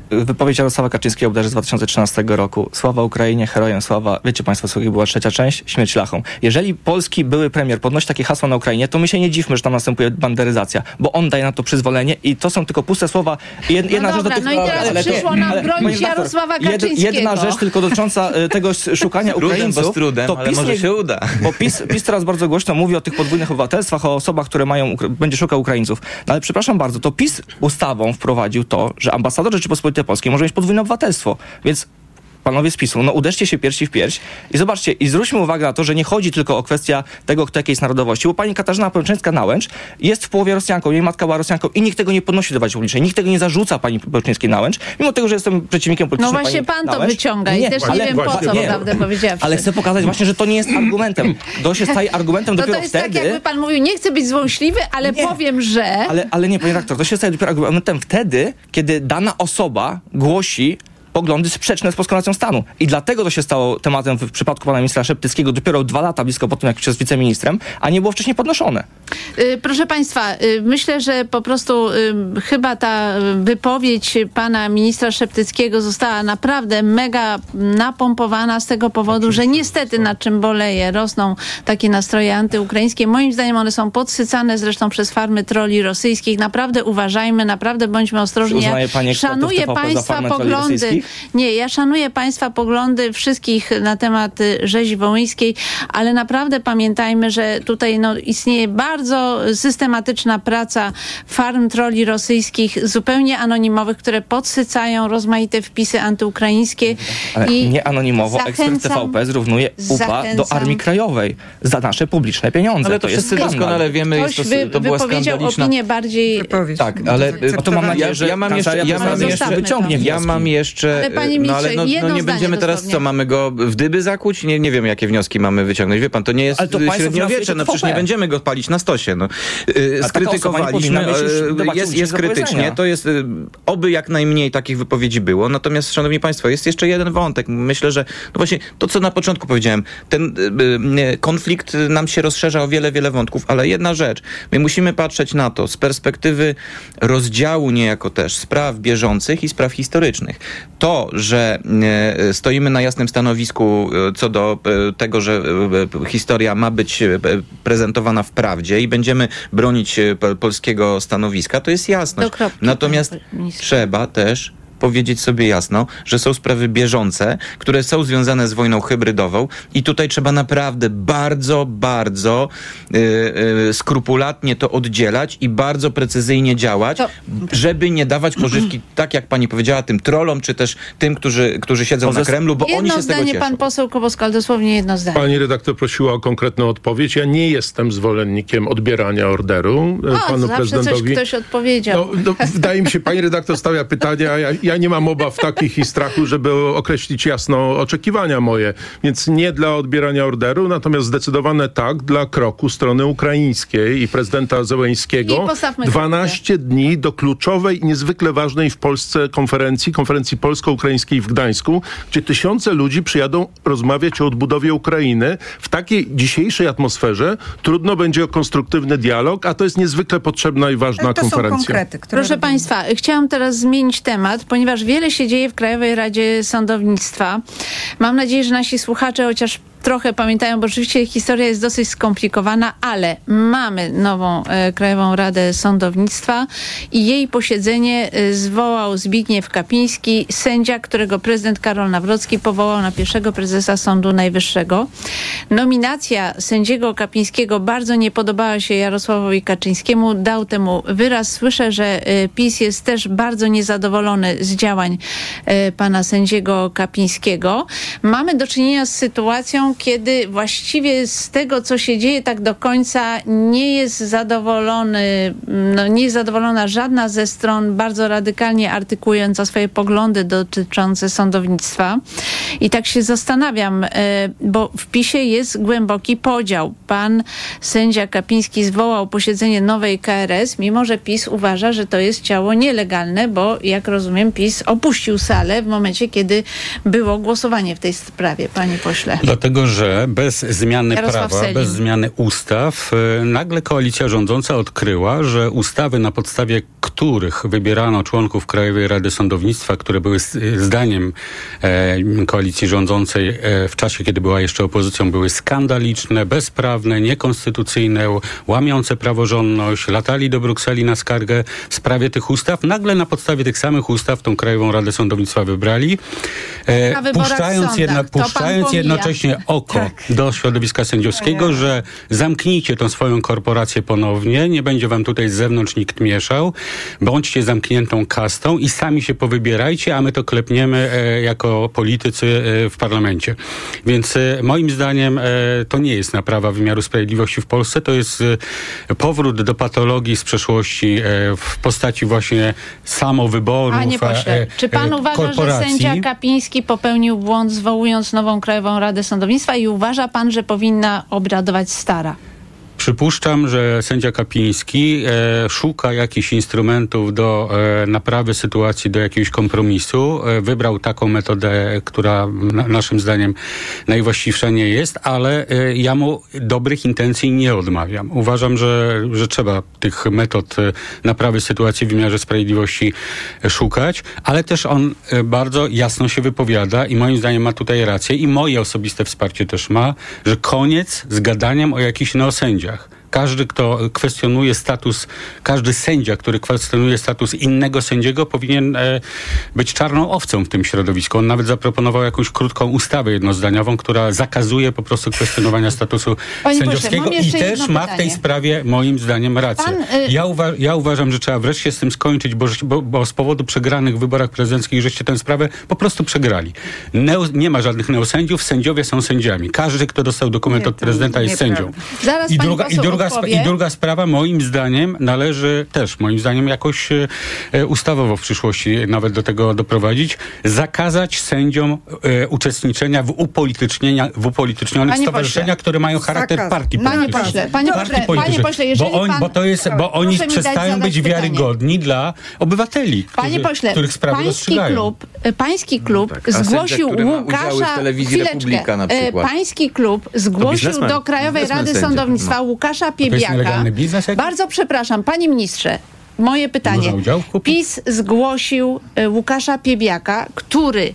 wypowiedź Jarosława Kaczyńskiego bodajże z dwa tysiące trzynastego roku. Sława Ukrainie, herojem sława. Wiecie państwo, co była trzecia część? Śmierć lachą. Jeżeli polski były premier podnosi takie hasła na Ukrainie, to my się nie dziwmy, że tam następuje banderyzacja, bo on daje na to przyzwolenie i to są tylko puste słowa. Jed, no jedna dobra, rzecz do tych, no i teraz ale to- przyszło nam ale, bronić panie redaktor, Jarosława jed- Kaczyńskiego. Jedna rzecz tylko dotycząca e, tego s- szukania Trudem, Ukraińców. bo z trudem, to ale PiS może nie- się uda. Bo PiS, PiS teraz bardzo głośno mówi o tych podwójnych obywatelstwach, o osobach, które mają, ukra- będzie szukał Ukraińców. No ale przepraszam bardzo, to PiS ustawą wprowadził to, że ambasador Rzeczypospolitej Polskiej może mieć podwójne obywatelstwo. Więc panowie z PiSu, no uderzcie się piersi w pierś i zobaczcie, i zwróćmy uwagę na to, że nie chodzi tylko o kwestię tego, kto jakiej jest narodowości, bo pani Katarzyna Pełczyńska-Nałęcz jest w połowie Rosjanką, jej matka była Rosjanką i nikt tego nie podnosi do debacie publicznej, nikt tego nie zarzuca pani Pełczyńskiej-Nałęcz, mimo tego, że jestem przeciwnikiem No politycznym właśnie pani pan to Nałęcz. wyciąga i też nie ale- wiem po właśnie co, nie. prawdę powiedziawszy. Ale chcę pokazać właśnie, że to nie jest argumentem. To się staje argumentem No to dopiero jest wtedy... tak, jakby pan mówił, nie chcę być złośliwy, ale Nie. powiem, że... Ale, ale nie, panie redaktor, to się staje dopiero argumentem wtedy, kiedy dana osoba głosi poglądy sprzeczne z polską racją stanu. I dlatego to się stało tematem w przypadku pana ministra Szeptyckiego dopiero dwa lata blisko po tym, jak się jest wiceministrem, a nie było wcześniej podnoszone. Y, Proszę państwa, y, myślę, że po prostu y, chyba ta y, wypowiedź pana ministra Szeptyckiego została naprawdę mega napompowana z tego powodu, że niestety, na czym boleje, rosną takie nastroje antyukraińskie. Moim zdaniem one są podsycane zresztą przez farmy troli rosyjskich. Naprawdę uważajmy, naprawdę bądźmy ostrożni. Uznaje pani ekspertów szanuję T V P za państwa farmę troli poglądy. rosyjskich? Nie, ja szanuję państwa poglądy wszystkich na temat y, rzezi wołyńskiej, ale naprawdę pamiętajmy, że tutaj no, istnieje bardzo systematyczna praca farm troli rosyjskich, zupełnie anonimowych, które podsycają rozmaite wpisy antyukraińskie. Ale I nie anonimowo, ekspert T zachęcam- V P zrównuje U P A do zachęcam- Armii Krajowej za nasze publiczne pieniądze. Ale to, jest wszyscy skandal. doskonale wiemy, jest Ktoś to, wy, to była wypowiedział skandaliczna... opinię bardziej... Wypowiedź. Tak, ale No to mam nadzieję, że ja mam jeszcze, kancelaria ja mam prezydenta jeszcze, zostawmy wyciągnie to. ja wnioski. mam jeszcze, Ale panie no ale ministrze, no, no jedno nie zdanie będziemy teraz, dosłownie. co, mamy go w dyby zakuć? Nie, nie wiem, jakie wnioski mamy wyciągnąć. Wie pan, to nie jest Ale to państwo średniowiecze, finansujecie no przecież T V P. nie będziemy go palić na stosie. No. Y, A taka osoba nie powinna Skrytykowaliśmy, mieć już w debacie jest, udziału jest do krytycznie, powiedzenia. to jest, y, oby jak najmniej takich wypowiedzi było. Natomiast, szanowni państwo, jest jeszcze jeden wątek. Myślę, że no właśnie to, co na początku powiedziałem, ten y, y, konflikt nam się rozszerza o wiele, wiele wątków, ale jedna rzecz, my musimy patrzeć na to z perspektywy rozdziału niejako też spraw bieżących i spraw historycznych. To, że e, stoimy na jasnym stanowisku e, co do e, tego, że e, historia ma być e, prezentowana w prawdzie i będziemy bronić e, po- polskiego stanowiska, to jest jasność. Do kropki, Natomiast panie ministrze. trzeba też powiedzieć sobie jasno, że są sprawy bieżące, które są związane z wojną hybrydową i tutaj trzeba naprawdę bardzo, bardzo y, y, skrupulatnie to oddzielać i bardzo precyzyjnie działać, To- żeby nie dawać pożywki, tak jak pani powiedziała, tym trollom, czy też tym, którzy, którzy siedzą na Pozos- Kremlu, bo oni Jedno się z tego zdanie, cieszą. pan poseł Koboskal, dosłownie jedno zdanie. Pani redaktor prosiła o konkretną odpowiedź. Ja nie jestem zwolennikiem odbierania orderu e, O, panu zawsze coś prezydentowi. ktoś odpowiedział. No, no, wydaje mi się, pani redaktor stawia pytania, ja, ja nie mam obaw takich i strachu, żeby określić jasno oczekiwania moje. Więc nie dla odbierania orderu, natomiast zdecydowane tak dla kroku strony ukraińskiej i prezydenta Zełeńskiego. I postawmy dwanaście dni do kluczowej i niezwykle ważnej w Polsce konferencji, konferencji polsko-ukraińskiej w Gdańsku, gdzie tysiące ludzi przyjadą rozmawiać o odbudowie Ukrainy. W takiej dzisiejszej atmosferze trudno będzie o konstruktywny dialog, a to jest niezwykle potrzebna i ważna To są konferencja. konkrety, które Proszę robimy. Państwa, chciałam teraz zmienić temat, ponieważ wiele się dzieje w Krajowej Radzie Sądownictwa. Mam nadzieję, że nasi słuchacze chociaż trochę pamiętają, bo oczywiście historia jest dosyć skomplikowana, ale mamy nową e, Krajową Radę Sądownictwa i jej posiedzenie e, zwołał Zbigniew Kapiński, sędzia, którego prezydent Karol Nawrocki powołał na pierwszego prezesa Sądu Najwyższego. Nominacja sędziego Kapińskiego bardzo nie podobała się Jarosławowi Kaczyńskiemu, dał temu wyraz. Słyszę, że e, PiS jest też bardzo niezadowolony z działań e, pana sędziego Kapińskiego. Mamy do czynienia z sytuacją, kiedy właściwie z tego, co się dzieje, tak do końca nie jest zadowolony, no nie jest zadowolona żadna ze stron, bardzo radykalnie artykułująca swoje poglądy dotyczące sądownictwa. I tak się zastanawiam, e, bo w PiSie jest głęboki podział. Pan sędzia Kapiński zwołał posiedzenie nowej K R S, mimo że PiS uważa, że to jest ciało nielegalne, bo jak rozumiem, PiS opuścił salę w momencie, kiedy było głosowanie w tej sprawie, panie pośle. Dlatego, że bez zmiany Jarosław prawa, Sellin. bez zmiany ustaw, e, nagle koalicja rządząca odkryła, że ustawy na podstawie których wybierano członków Krajowej Rady Sądownictwa, które były zdaniem e, koalicji rządzącej e, w czasie, kiedy była jeszcze opozycją, były skandaliczne, bezprawne, niekonstytucyjne, łamiące praworządność, latali do Brukseli na skargę w sprawie tych ustaw. Nagle na podstawie tych samych ustaw tą Krajową Radę Sądownictwa wybrali, e, puszczając, jedna, puszczając jednocześnie oko tak. do środowiska sędziowskiego, że zamknijcie tą swoją korporację ponownie, nie będzie wam tutaj z zewnątrz nikt mieszał, bądźcie zamkniętą kastą i sami się powybierajcie, a my to klepniemy e, jako politycy e, w parlamencie. Więc e, moim zdaniem e, to nie jest naprawa wymiaru sprawiedliwości w Polsce, to jest e, powrót do patologii z przeszłości e, w postaci właśnie samowyborów, Panie pośle, e, czy pan e, uważa, korporacji. że sędzia Kapiński popełnił błąd, zwołując nową Krajową Radę Sądownictwa i uważa pan, że powinna obradować stara? Przypuszczam, że sędzia Kapiński e, szuka jakichś instrumentów do e, naprawy sytuacji, do jakiegoś kompromisu. E, wybrał taką metodę, która na, naszym zdaniem najwłaściwsza nie jest, ale e, ja mu dobrych intencji nie odmawiam. Uważam, że, że trzeba tych metod e, naprawy sytuacji w wymiarze sprawiedliwości e, szukać, ale też on e, bardzo jasno się wypowiada i moim zdaniem ma tutaj rację i moje osobiste wsparcie też ma, że koniec z gadaniem o jakichś neosędziach. Każdy, kto kwestionuje status, każdy sędzia, który kwestionuje status innego sędziego, powinien e, być czarną owcą w tym środowisku. On nawet zaproponował jakąś krótką ustawę jednozdaniową, która zakazuje po prostu kwestionowania statusu Panie sędziowskiego pośle, i też ma w tej sprawie moim zdaniem rację. Pan, y... ja, uwa- ja uważam, że trzeba wreszcie z tym skończyć, bo, bo, bo z powodu przegranych w wyborach prezydenckich żeście tę sprawę po prostu przegrali. Neo, nie ma żadnych neosędziów, sędziowie są sędziami. Każdy, kto dostał dokument nie, od prezydenta jest sędzią. Zaraz I pani druga, i druga I druga sprawa, moim zdaniem, należy też, moim zdaniem, jakoś e, ustawowo w przyszłości nawet do tego doprowadzić, zakazać sędziom e, uczestniczenia w upolitycznienia, w upolitycznionych panie stowarzyszenia, pośle. które mają charakter Zakaz. partii panie politycznej. Pośle, panie pośle, panie pośle, jeżeli bo, on, pan... bo, to jest, bo oni Proszę przestają być wiarygodni pytanie. dla obywateli, panie którzy, pośle, których sprawy pański rozstrzygają. klub, pański klub no tak. zgłosił sędzia, Łukasza... w telewizji Republika na przykład. Pański klub zgłosił do Krajowej biznesmen Rady sędzia. Sądownictwa No. Łukasza Piebiaka. Bardzo przepraszam, panie ministrze, moje pytanie. PiS zgłosił e, Łukasza Piebiaka, który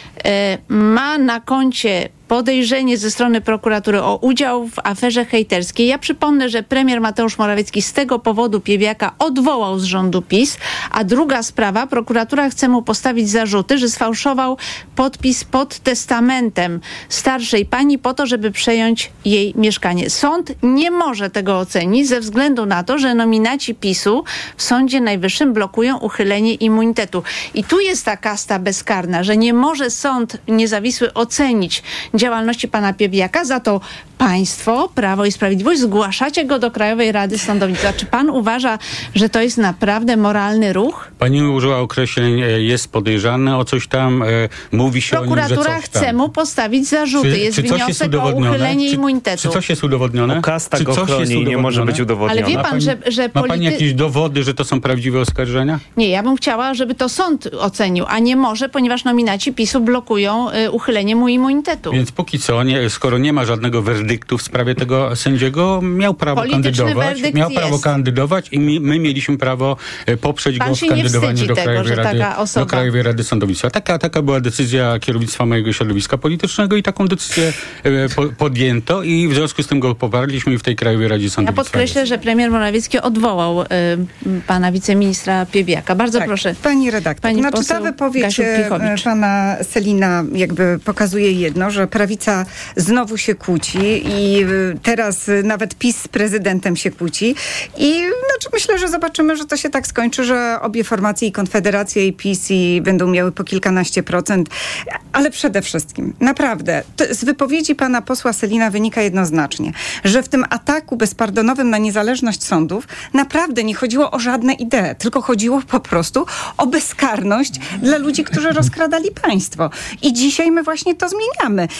e, ma na koncie podejrzenie ze strony prokuratury o udział w aferze hejterskiej. Ja przypomnę, że premier Mateusz Morawiecki z tego powodu Piebiaka odwołał z rządu PiS, a druga sprawa, prokuratura chce mu postawić zarzuty, że sfałszował podpis pod testamentem starszej pani po to, żeby przejąć jej mieszkanie. Sąd nie może tego ocenić ze względu na to, że nominaci PiSu w Sądzie Najwyższym blokują uchylenie immunitetu. I tu jest ta kasta bezkarna, że nie może sąd niezawisły ocenić działalności pana Piebiaka, za to państwo, Prawo i Sprawiedliwość, zgłaszacie go do Krajowej Rady Sądownictwa. Czy pan uważa, że to jest naprawdę moralny ruch? Pani użyła określeń, jest podejrzany o coś tam, e, mówi się o nim, że coś tam. Prokuratura chce mu postawić zarzuty. Czy, jest czy coś wniosek jest udowodnione? o uchylenie czy, immunitetu. Czy coś jest udowodnione? Bo kasta czy go coś chroni i nie może być udowodnione. Ale wie pan, pani, że, że Ma polity... pani jakieś dowody, że to są prawdziwe oskarżenia? Nie, ja bym chciała, żeby to sąd ocenił, a nie może, ponieważ nominaci PiSu blokują y, uchylenie mu immunitetu. Więc póki co, nie, skoro nie ma żadnego werdyktu w sprawie tego sędziego, miał prawo Polityczny kandydować. Miał prawo jest. kandydować i mi, my mieliśmy prawo e, poprzeć Pan go w się nie kandydowaniu wstydzi do tego, Krajowej, że Rady, taka osoba- do Krajowej Rady Sądownictwa. Taka, taka była decyzja kierownictwa mojego środowiska politycznego i taką decyzję e, po, podjęto i w związku z tym go poparliśmy i w tej Krajowej Radzie Ja Sądownictwa. podkreślę, jest. że premier Morawiecki odwołał y, pana wiceministra Piebiaka. Bardzo Tak, proszę. Pani redaktor, Pani znaczy poseł ta wypowiedź Gasiuk-Pihowicz. pana Sellina jakby pokazuje jedno, że prawica znowu się kłóci i teraz nawet PiS z prezydentem się kłóci i znaczy myślę, że zobaczymy, że to się tak skończy, że obie formacje, i Konfederacja, i PiS, i będą miały po kilkanaście procent, ale przede wszystkim naprawdę z wypowiedzi pana posła Sellina wynika jednoznacznie, że w tym ataku bezpardonowym na niezależność sądów naprawdę nie chodziło o żadne idee, tylko chodziło po prostu o bezkarność dla ludzi, którzy rozkradali państwo. I dzisiaj my właśnie to zmieniamy.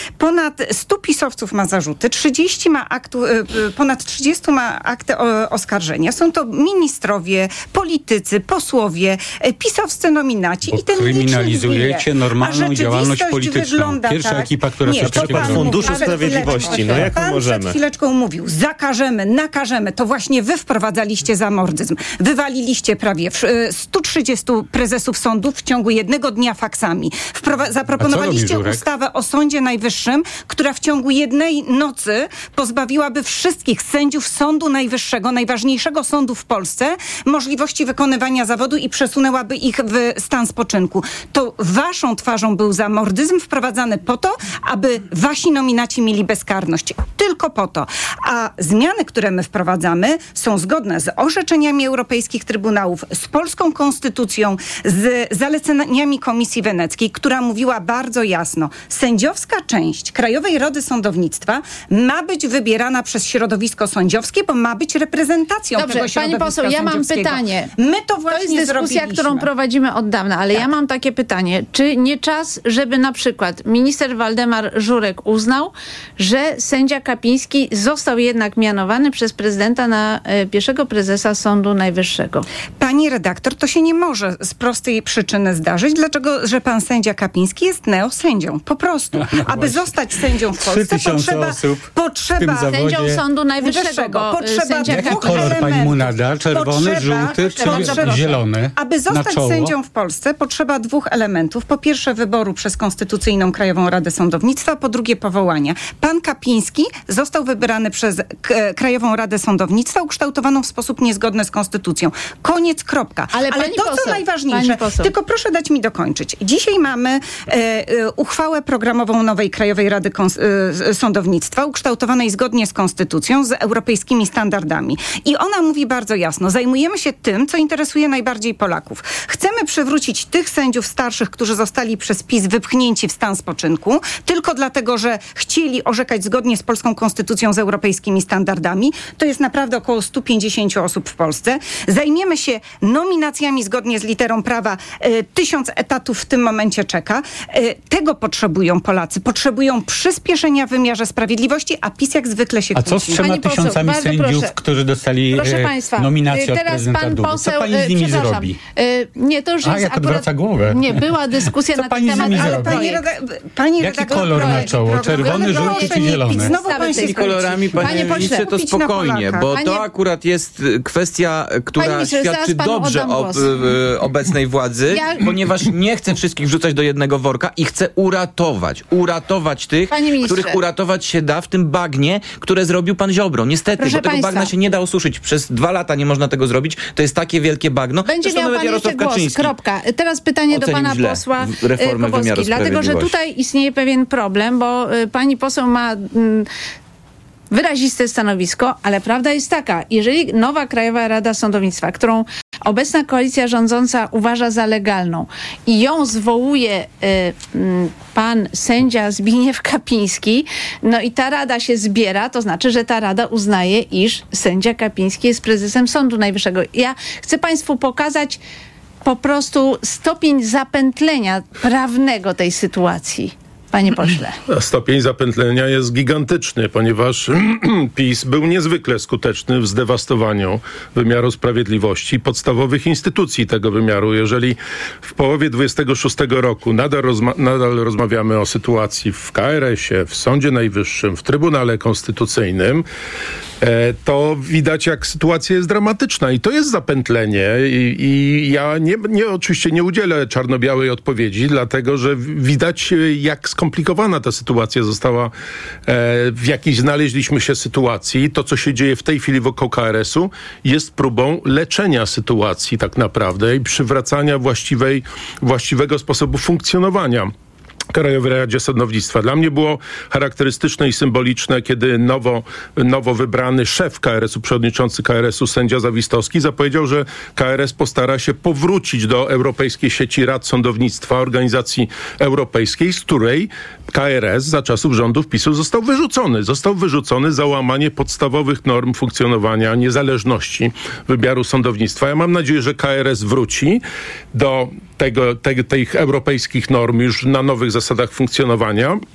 Ponad stu pisowców ma zarzuty, trzydzieści ma aktu, ponad trzydziestu ma akty oskarżenia. Są to ministrowie, politycy, posłowie, pisowscy nominaci. Bo i ten kryminalizujecie normalną działalność polityczną. Pierwsza tak. ekipa, która Nie, coś takiego pan robi. Funduszu Sprawiedliwości. No jak Pan możemy? przed chwileczką mówił, zakażemy, nakażemy. To właśnie wy wprowadzaliście zamordyzm. Wywaliliście prawie stu trzydziestu prezesów sądów w ciągu jednego dnia faksami. Wprowa- zaproponowaliście ustawę o Sądzie Najwyższym, która w ciągu jednej nocy pozbawiłaby wszystkich sędziów Sądu Najwyższego, najważniejszego sądu w Polsce, możliwości wykonywania zawodu i przesunęłaby ich w stan spoczynku. To waszą twarzą był zamordyzm wprowadzany po to, aby wasi nominaci mieli bezkarność. Tylko po to. A zmiany, które my wprowadzamy, są zgodne z orzeczeniami europejskich trybunałów, z polską konstytucją, z zaleceniami Komisji Weneckiej, która mówiła bardzo jasno, sędziowska część Krajowej Rady Sądownictwa ma być wybierana przez środowisko sądziowskie, bo ma być reprezentacją Dobrze, tego środowiska pani poseł, ja mam sędziowskiego. pytanie. My to właśnie To jest dyskusja, zrobiliśmy. którą prowadzimy od dawna, ale Tak. ja mam takie pytanie. Czy nie czas, żeby na przykład minister Waldemar Żurek uznał, że sędzia Kapiński został jednak mianowany przez prezydenta na e, pierwszego prezesa Sądu Najwyższego? Pani redaktor, to się nie może z prostej przyczyny zdarzyć, dlaczego, że pan sędzia Kapiński jest neosędzią. Po prostu. No Aby właśnie. zostać sędzią w Trzy Polsce, tysiące potrzeba, osób w potrzeba tym zawodzie. Sędzią Sądu Najwyższego, Najwyższego. bo Potrzeba sędzia dwóch Jaki kolor elementów. pani mu nada? Czerwony, Potrzeba- żółty czy potrzeba- zielony? Aby Na zostać czoło? sędzią w Polsce, potrzeba dwóch elementów. Po pierwsze wyboru przez Konstytucyjną Krajową Radę Sądownictwa, po drugie powołania. Pan Kapiński został wybrany przez K- Krajową Radę Sądownictwa, ukształtowaną w sposób niezgodny z Konstytucją. Koniec, kropka. Ale Ale pani to, co poseł, najważniejsze, pani poseł. tylko proszę dać mi dokończyć. Dzisiaj mamy e, e, uchwałę programową nowej Krajowej Rady Kons- e, Sądownictwa, ukształtowanej zgodnie z Konstytucją, z europejskimi standardami. I ona mówi bardzo jasno, zajmujemy się tym, co interesuje najbardziej Polaków. Chcemy przywrócić tych sędziów starszych, którzy zostali przez PiS wypchnięci w stan spoczynku, tylko dlatego, że chcieli orzekać zgodnie z polską konstytucją, z europejskimi standardami. To jest naprawdę około stu pięćdziesięciu osób w Polsce. Zajmiemy się nominacjami zgodnie z literą prawa. E, tysiąc etatów w tym momencie czeka. E, tego potrzebują Polacy. Potrzebują przyspieszenia w wymiarze sprawiedliwości, a PiS jak zwykle się A co z kłóci. trzema Pani poseł, tysiącami bardzo sędziów, proszę. którzy dostali Proszę e, państwa, nominację y, od teraz prezydenta pan Dudy? poseł, Co pani z y, nimi przepraszam, zrobi? y, Nie, to już A, jest jak akurat... odwraca głowę. Nie, była dyskusja Co na pani ten z temat, nimi ale zrobi? Pani, projekt. reda- pani Jaki redaktor, kolor na projekt, czoło? program. Czerwony, Proszę żółty czy nie zielony? pić. Znowu Stawy pan się tej Tymi kolorami, panie, Panie pośle, ministrze, to kupić na spokojnie, Polaka. bo Panie- to akurat jest y, kwestia, y, która Panie ministrze, zaraz świadczy panu dobrze oddam o głos. y, y, obecnej władzy, Ja- ponieważ nie chce wszystkich wrzucać do jednego worka i chce uratować, uratować tych, Panie ministrze. których uratować się da w tym bagnie, które zrobił pan Ziobro. Niestety, Proszę bo tego państwa. bagna się nie da osuszyć. Przez dwa lata nie można tego zrobić. To jest takie wielkie bagno. Będzie Zresztą miał nawet pan Jarosław jeszcze głos. Kaczyński Kropka. Teraz pytanie do ocenił pana źle posła w- reformę y, Kowalski. wymiaru Dlatego, że sprawiedliwości. tutaj istnieje pewien problem, bo y, pani poseł ma... Mm, wyraziste stanowisko, ale prawda jest taka, jeżeli nowa Krajowa Rada Sądownictwa, którą obecna koalicja rządząca uważa za legalną i ją zwołuje y, mm, pan sędzia Zbigniew Kapiński, no i ta rada się zbiera, to znaczy, że ta rada uznaje, iż sędzia Kapiński jest prezesem Sądu Najwyższego. Ja chcę państwu pokazać po prostu stopień zapętlenia prawnego tej sytuacji. Panie pośle. Stopień zapętlenia jest gigantyczny, ponieważ PiS był niezwykle skuteczny w zdewastowaniu wymiaru sprawiedliwości, podstawowych instytucji tego wymiaru. Jeżeli w połowie dwudziestego szóstego roku nadal, rozma- nadal rozmawiamy o sytuacji w K R S-ie, w Sądzie Najwyższym, w Trybunale Konstytucyjnym, e, to widać, jak sytuacja jest dramatyczna i to jest zapętlenie i, i ja nie, nie, oczywiście nie udzielę czarno-białej odpowiedzi, dlatego, że widać, jak skomplikowana ta sytuacja została, e, w jakiej znaleźliśmy się sytuacji. To, co się dzieje w tej chwili wokół K R S-u, jest próbą leczenia sytuacji tak naprawdę i przywracania właściwej, właściwego sposobu funkcjonowania Krajowej Radzie Sądownictwa. Dla mnie było charakterystyczne i symboliczne, kiedy nowo, nowo wybrany szef K R S-u, przewodniczący K R S-u, sędzia Zawistowski, zapowiedział, że K R S postara się powrócić do Europejskiej Sieci Rad Sądownictwa, organizacji europejskiej, z której K R S za czasów rządów PiS-u został wyrzucony. Został wyrzucony za łamanie podstawowych norm funkcjonowania, niezależności wymiaru sądownictwa. Ja mam nadzieję, że K R S wróci do tego, te, tych europejskich norm już na nowych zasadach funkcjonowania.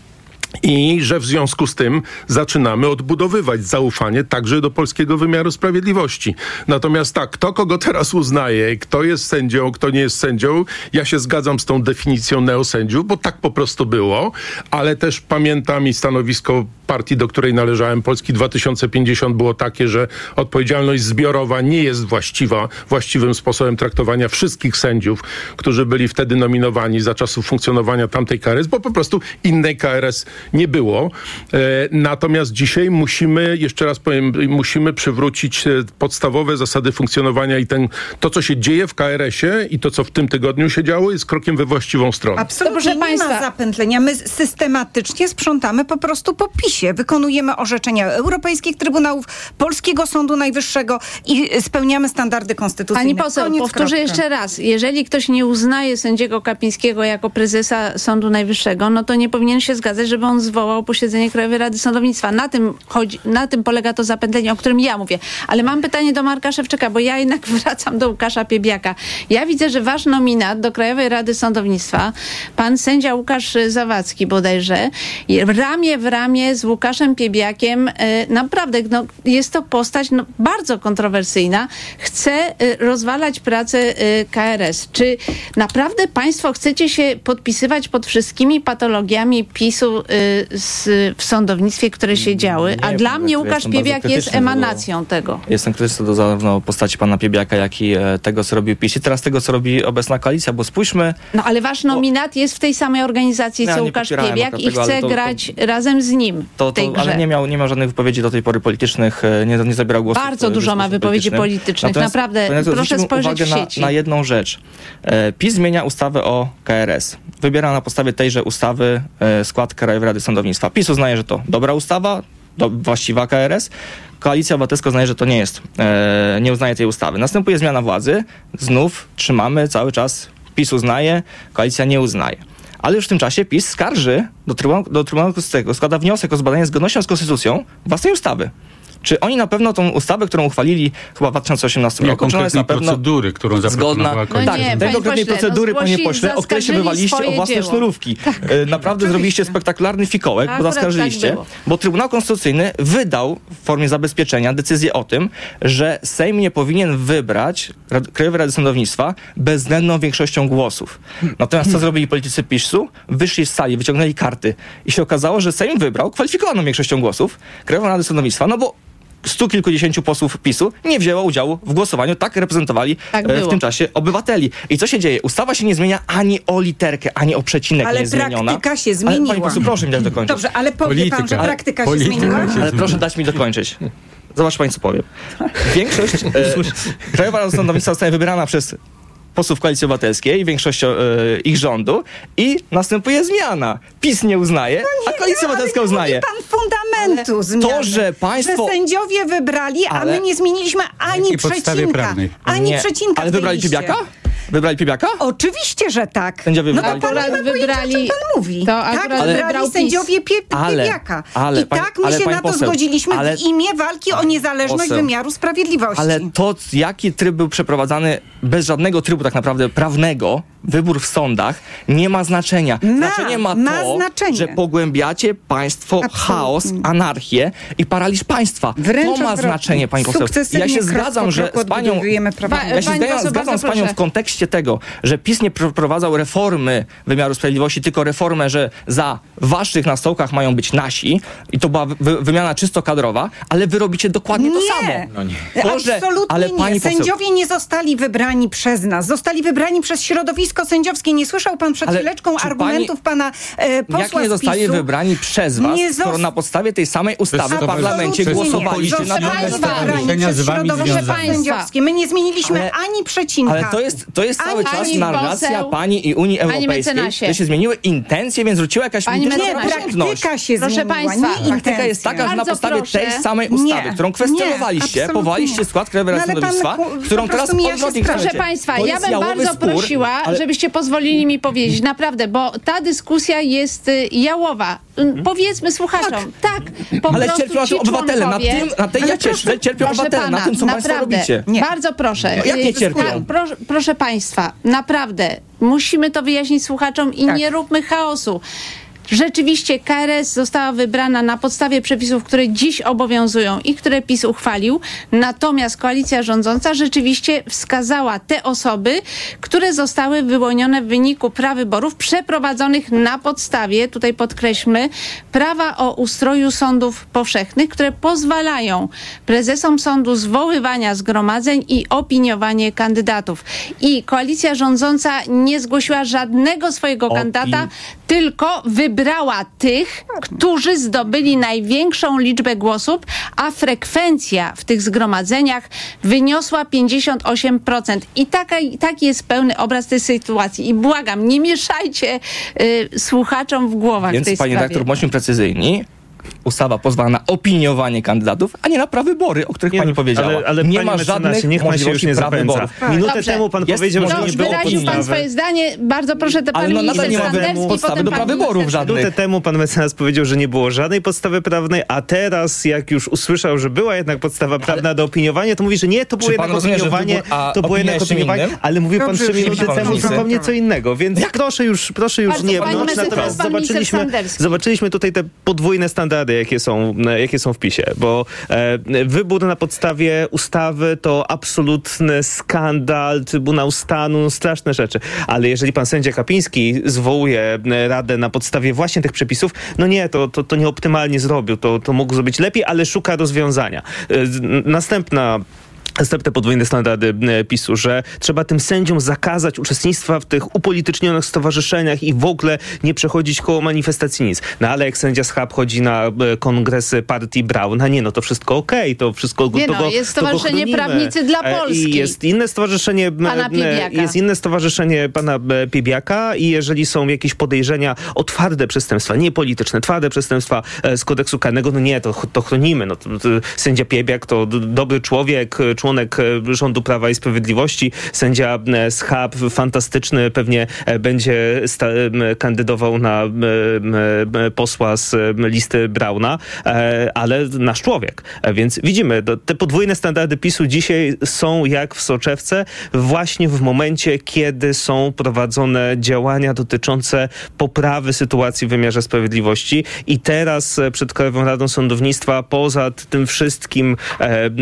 I że w związku z tym zaczynamy odbudowywać zaufanie także do polskiego wymiaru sprawiedliwości. Natomiast tak, kto kogo teraz uznaje, kto jest sędzią, kto nie jest sędzią, ja się zgadzam z tą definicją neosędziów, bo tak po prostu było, ale też pamiętam i stanowisko partii, do której należałem, Polski dwa tysiące pięćdziesiąt, było takie, że odpowiedzialność zbiorowa nie jest właściwa, właściwym sposobem traktowania wszystkich sędziów, którzy byli wtedy nominowani za czasów funkcjonowania tamtej K R S, bo po prostu innej K R S nie było. E, natomiast dzisiaj musimy, jeszcze raz powiem, musimy przywrócić e, podstawowe zasady funkcjonowania i ten, to, co się dzieje w K R S ie i to, co w tym tygodniu się działo, jest krokiem we właściwą stronę. Absolutnie Proszę nie państwa. ma zapętlenia. My systematycznie sprzątamy po prostu po PiSie. Wykonujemy orzeczenia europejskich trybunałów, Polskiego Sądu Najwyższego i spełniamy standardy konstytucyjne. Pani poseł, Koniec, powtórzę kropka. jeszcze raz. Jeżeli ktoś nie uznaje sędziego Kapińskiego jako prezesa Sądu Najwyższego, no to nie powinien się zgadzać, żeby on zwołał posiedzenie Krajowej Rady Sądownictwa. Na tym chodzi, na tym polega to zapętlenie, o którym ja mówię. Ale mam pytanie do Marka Szewczyka, bo ja jednak wracam do Łukasza Piebiaka. Ja widzę, że wasz nominat do Krajowej Rady Sądownictwa, pan sędzia Łukasz Zawadzki bodajże, ramię w ramię z Łukaszem Piebiakiem, e, naprawdę no, jest to postać no, bardzo kontrowersyjna. Chce e, rozwalać pracę e, K R S. Czy naprawdę państwo chcecie się podpisywać pod wszystkimi patologiami PiSu e, z, w sądownictwie, które się działy? A Nie, dla powiem, mnie że Łukasz jestem bardzo Piebiak jest krytyczny do- emanacją tego. Jestem krytyczny do zarówno postaci pana Piebiaka, jak i e, tego, co robił PiS i teraz tego, co robi obecna koalicja, bo spójrzmy, No ale wasz nominat jest w tej samej organizacji, Ja co nie Łukasz popierałem Piebiak akurat i tego, ale chce to- to- grać razem z nim to, w tej to, grze. ale nie miał, nie miał żadnych wypowiedzi do tej pory politycznych, e, nie, nie zabierał głosu. Bardzo w dużo ma dyskusji wypowiedzi politycznym. politycznych. Natomiast, Naprawdę, panie redaktorze, proszę zwróćmy spojrzeć uwagę w sieci. Na, na jedną rzecz. E, PiS zmienia ustawę o K R S. Wybiera na podstawie tejże ustawy e, skład Krajowej Rady Sądownictwa. PiS uznaje, że to dobra ustawa, do, właściwa K R S. Koalicja Obywatelska uznaje, że to nie jest, e, nie uznaje tej ustawy. Następuje zmiana władzy. Znów trzymamy cały czas, PiS uznaje, koalicja nie uznaje. Ale już w tym czasie PiS skarży do Trybunału, do Trybunału Konstytucyjnego, składa wniosek o zbadanie zgodnością z konstytucją własnej ustawy. Czy oni na pewno tą ustawę, którą uchwalili chyba w dwa tysiące osiemnastym Nie, roku, czy ona jest konkretnej na pewno procedury, którą zgodna? zaproponowała No koalicja. tak, nie, tej panie konkretnej pośle, procedury, no panie zgłosi- pośle, o której się zaskarżyli wywaliście swoje o własne dzieło. sznurówki. Tak. E, Naprawdę zrobiliście spektakularny fikołek, bo Akurat zaskarżyliście, tak było. bo Trybunał Konstytucyjny wydał w formie zabezpieczenia decyzję o tym, że Sejm nie powinien wybrać Rad- Krajowej Rady Sądownictwa bezwzględną większością głosów. Natomiast co zrobili politycy PiS-u? Wyszli z sali, wyciągnęli karty i się okazało, że Sejm wybrał kwalifikowaną większością głosów Krajową Radę Sądownictwa, no bo stu kilkudziesięciu posłów PiS-u nie wzięło udziału w głosowaniu, tak reprezentowali Tak e, w było. tym czasie obywateli. I co się dzieje? Ustawa się nie zmienia ani o literkę, ani o przecinek Ale nie jest zmieniona. praktyka się Ale zmieniła. pani poseł, proszę mi dać dokończyć. Dobrze, ale powie pan, Polityka. że Ale praktyka się polityka zmieniła? się- Ale proszę dać mi dokończyć. Zobacz, państwu powiem. Większość e, Krajowa Rada Sądownictwa zostaje wybierana przez posłów Koalicji Obywatelskiej, większością e, ich rządu i następuje zmiana. PiS nie uznaje, a Koalicja Obywatelska ale nie uznaje. mówi pan fundamentu zmiany. że państwo- Że sędziowie wybrali, a Ale- my nie zmieniliśmy ani jakiej podstawie przecinka. prawnej? Ani Nie. przecinka Ale w tej wybrali liście. Piebiaka? Wybrali Piebiaka? Oczywiście, że tak. Sędziowie no wybrali to pan Akurat nie ma pojęcia, wybrali- o czym pan mówi. to tak, akurat wybrali wybrał PiS. sędziowie pie, Ale- Piebiaka. ale I pani- tak my ale się pani na to poseł, zgodziliśmy ale- w imię walki o niezależność poseł. wymiaru sprawiedliwości. Ale to, jaki tryb był przeprowadzany bez żadnego trybu tak naprawdę prawnego, wybór w sądach, nie ma znaczenia. Ma, znaczenie ma, ma to, znaczenie. że pogłębiacie państwo Absolutnie. chaos, anarchię i paraliż państwa. Wręcz to ma odwrotnie. znaczenie, pani poseł. Sukcesywnie, Ja się krok zgadzam, po że kroku z panią... odbudowujemy prawa. Ba- Ja się Pani zgadzam, poseł, zgadzam bardzo z panią proszę. w kontekście tego, że PiS nie przeprowadzał reformy wymiaru sprawiedliwości, tylko reformę, że za waszych na stołkach mają być nasi i to była wy- wymiana czysto kadrowa, ale wy robicie dokładnie to Nie. samo. No nie. Boże, Absolutnie ale pani nie. poseł- Sędziowie nie zostali wybrani przez nas. Zostali wybrani przez środowisko sędziowskie. Nie słyszał pan przed Ale chwileczką czy argumentów pana e, posła Jak nie z zostali PiS-u? wybrani przez was, Nie skoro zost- na podstawie tej samej ustawy w to parlamencie bez- głosowaliście to na Zostali Proszę drugą państwa, wybrani Życzenia przez z wami środowisko związane. sędziowskie. My nie zmieniliśmy Ale- ani przecinka. Ale to jest, to jest cały Ani czas pani narracja poseł, pani i Unii pani Europejskiej, mecenasie. że się zmieniły intencje, więc wróciła jakaś Pani mityczna Nie, mecenasie. praworządność. praktyka się Proszę zmieniła, państwa, nie praktyka Praktyka jest taka, że na Bardzo podstawie proszę. tej samej ustawy, Nie, którą kwestionowaliście, nie, powołaliście absolutnie. skład Krajowej Rady No ale pan Sądownictwa, ku- którą po teraz prostu mija się odwrotnie z prawdą. Proszę chcecie. państwa, To ja jest bym jałowy bardzo spór, prosiła, ale- żebyście pozwolili mi powiedzieć, naprawdę, bo ta dyskusja jest y, jałowa. Y, Powiedzmy słuchaczom, tak, po Ale prostu cierpią na ci tym obywatele, na członkowie- tym, na tej Ale jacie proszę- cierpią proszę obywatele, na pana, tym, co państwo naprawdę, robicie. Nie. Bardzo proszę. No, jak nie Y, cierpią? tak, pro, proszę państwa, naprawdę, musimy to wyjaśnić słuchaczom i Tak. nie róbmy chaosu. Rzeczywiście K R S została wybrana na podstawie przepisów, które dziś obowiązują i które PiS uchwalił. Natomiast koalicja rządząca rzeczywiście wskazała te osoby, które zostały wyłonione w wyniku prawyborów przeprowadzonych na podstawie, tutaj podkreślmy, prawa o ustroju sądów powszechnych, które pozwalają prezesom sądu zwoływania zgromadzeń i opiniowanie kandydatów. I koalicja rządząca nie zgłosiła żadnego swojego Opin- kandydata, tylko wybrała tych, którzy zdobyli największą liczbę głosów, a frekwencja w tych zgromadzeniach wyniosła pięćdziesiąt osiem procent. I taka, taki jest pełny obraz tej sytuacji. I błagam, nie mieszajcie y, słuchaczom w głowach Więc, w tej panie sprawie. redaktor, bądźmy precyzyjni. Ustawa pozwala na opiniowanie kandydatów, a nie na prawybory, o których Nie, pani powiedziała. Ale, ale nie panie ma mecenasie, żadnych niech pan się już nie zapędza. prawyborów. Minutę Dobrze. temu pan Jest powiedział, że możliwość nie No, było wyraził pan podstawy. swoje zdanie. Bardzo proszę, to pan Ale no nadal minister nie ma Sanderski, podstawy potem do pan prawyborów minister żadnych. Minutę temu pan mecenas powiedział, że nie było żadnej podstawy prawnej, a teraz jak już usłyszał, że była jednak podstawa prawna do opiniowania, to mówi, że nie, to było Czy pan jednak rozumie, że opiniowanie, wybór, a to było opinia jednak jest czym opiniowanie, innym? ale mówił pan Dobrze, trzy już minuty pan temu mówi. zupełnie co innego, więc proszę już, proszę już Bardzo nie pan wnąć. mecenas, Natomiast pan minister zobaczyliśmy, Sanderski. zobaczyliśmy tutaj te podwójne standardy, jakie są, jakie są w PiSie, bo e, wybór na podstawie ustawy to absolutny skandal, Trybunał Stanu, no, straszne rzeczy. Ale jeżeli pan sędzia Kapiński zwołuje e, radę na podstawie właśnie tych przepisów, no nie, to, to, to nieoptymalnie zrobił, to, to mógł zrobić lepiej, ale szuka rozwiązania. E, z- następna Następne podwójne standardy e, PiSu, że trzeba tym sędziom zakazać uczestnictwa w tych upolitycznionych stowarzyszeniach i w ogóle nie przechodzić koło manifestacji nic. No ale jak sędzia Schab chodzi na e, kongresy partii Brauna, nie, no to wszystko okej, to wszystko Nie to no, go, jest to go Stowarzyszenie chronimy. Prawnicy dla E, Polski. I jest inne stowarzyszenie e, Pana e, Piebiaka. jest inne stowarzyszenie pana e, Piebiaka i jeżeli są jakieś podejrzenia o twarde przestępstwa, nie polityczne, twarde przestępstwa e, z kodeksu karnego, no nie, to, to chronimy. No, to, to, sędzia Piebiak to d- dobry człowiek, e, członek e, rządu Prawa i Sprawiedliwości. Sędzia e, Schab, fantastyczny, pewnie e, będzie sta- m, kandydował na m, m, posła z m, listy Brauna, e, ale nasz człowiek. E, Więc widzimy, to, te podwójne standardy PiSu dzisiaj są jak w soczewce właśnie w momencie, kiedy są prowadzone działania dotyczące poprawy sytuacji w wymiarze sprawiedliwości i teraz e, przed Krajową Radą Sądownictwa, poza t- tym wszystkim e, m,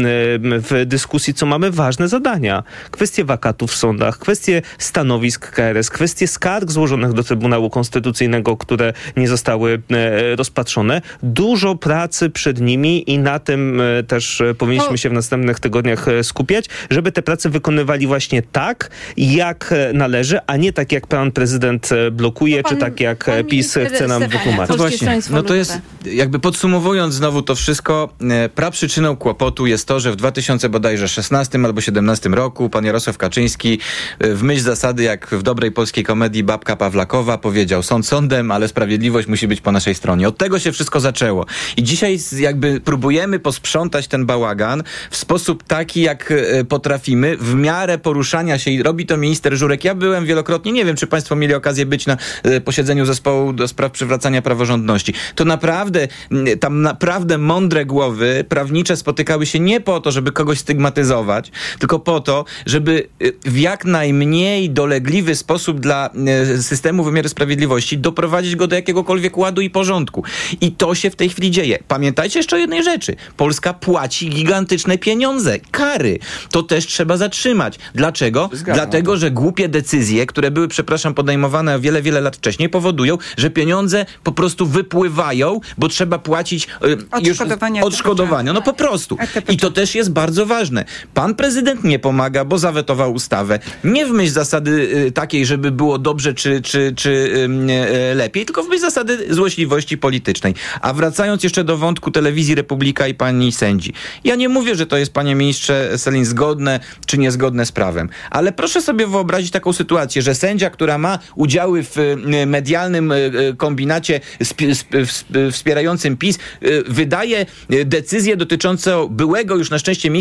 w dyskusji, co mamy, ważne zadania. Kwestie wakatów w sądach, kwestie stanowisk K R S, kwestie skarg złożonych do Trybunału Konstytucyjnego, które nie zostały e, rozpatrzone. Dużo pracy przed nimi i na tym e, też e, powinniśmy To- się w następnych tygodniach e, skupiać, żeby te prace wykonywali właśnie tak, jak e, należy, a nie tak, jak pan prezydent e, blokuje, To pan- czy tak, jak pan e, PiS minister chce nam Stefaniak. wytłumaczyć. No Polskie właśnie, Stronnictwo no to jest, Ludowe. jakby podsumowując znowu to wszystko, e, praprzyczyną kłopotu jest to, że w dwa tysiące bodajże szesnastym albo siedemnastym roku pan Jarosław Kaczyński e, w myśl zasady, jak w dobrej polskiej komedii Babka Pawlakowa powiedział: sąd sądem, ale sprawiedliwość musi być po naszej stronie. Od tego się wszystko zaczęło. I dzisiaj z- jakby próbujemy posprzątać ten bałagan w sposób taki, jak e, potrafimy, w miarę poruszania się, i robi to minister Żurek. Ja byłem wielokrotnie, nie wiem, czy państwo mieli okazję być na e, posiedzeniu zespołu do spraw przywracania praworządności. To naprawdę, m, tam naprawdę mądre głowy prawnicze spotykały się nie po to, żeby kogoś stygmatyzować, tylko po to, żeby e, w jak najmniej dolegliwy sposób dla e, systemu wymiaru sprawiedliwości doprowadzić go do jakiegokolwiek ładu i porządku. I to się w tej chwili dzieje. Pamiętajcie jeszcze o jednej rzeczy. Polska płaci gigantyczne pieniądze, kary. To też trzeba zatrzymać. Dlaczego? Zgadzam. Dlatego, że głupie decyzje, które były, przepraszam, podejmowane wiele, wiele lat wcześniej, powodują, że pieniądze po prostu wypływają, bo trzeba płacić y, Odszkodowania już odszkodowania. No po prostu. E T P. I to też jest bardzo ważne. Pan prezydent nie pomaga, bo zawetował ustawę. Nie w myśl zasady y, takiej, żeby było dobrze czy, czy, czy y, y, lepiej, tylko w myśl zasady złośliwości politycznej. A wracając jeszcze do wątku telewizji Republika i pani sędzi. Ja nie mówię, że to jest, panie ministrze Sellin, zgodne czy niezgodne z prawem. Ale proszę sobie wyobrazić taką sytuację, że sędzia, która ma udziały w y, medialnym y, y, kombinacie sp- sp- wspierającym PiS, y, wydaje y, decyzję dotyczącą byłego już na szczęście ministra sprawiedliwości,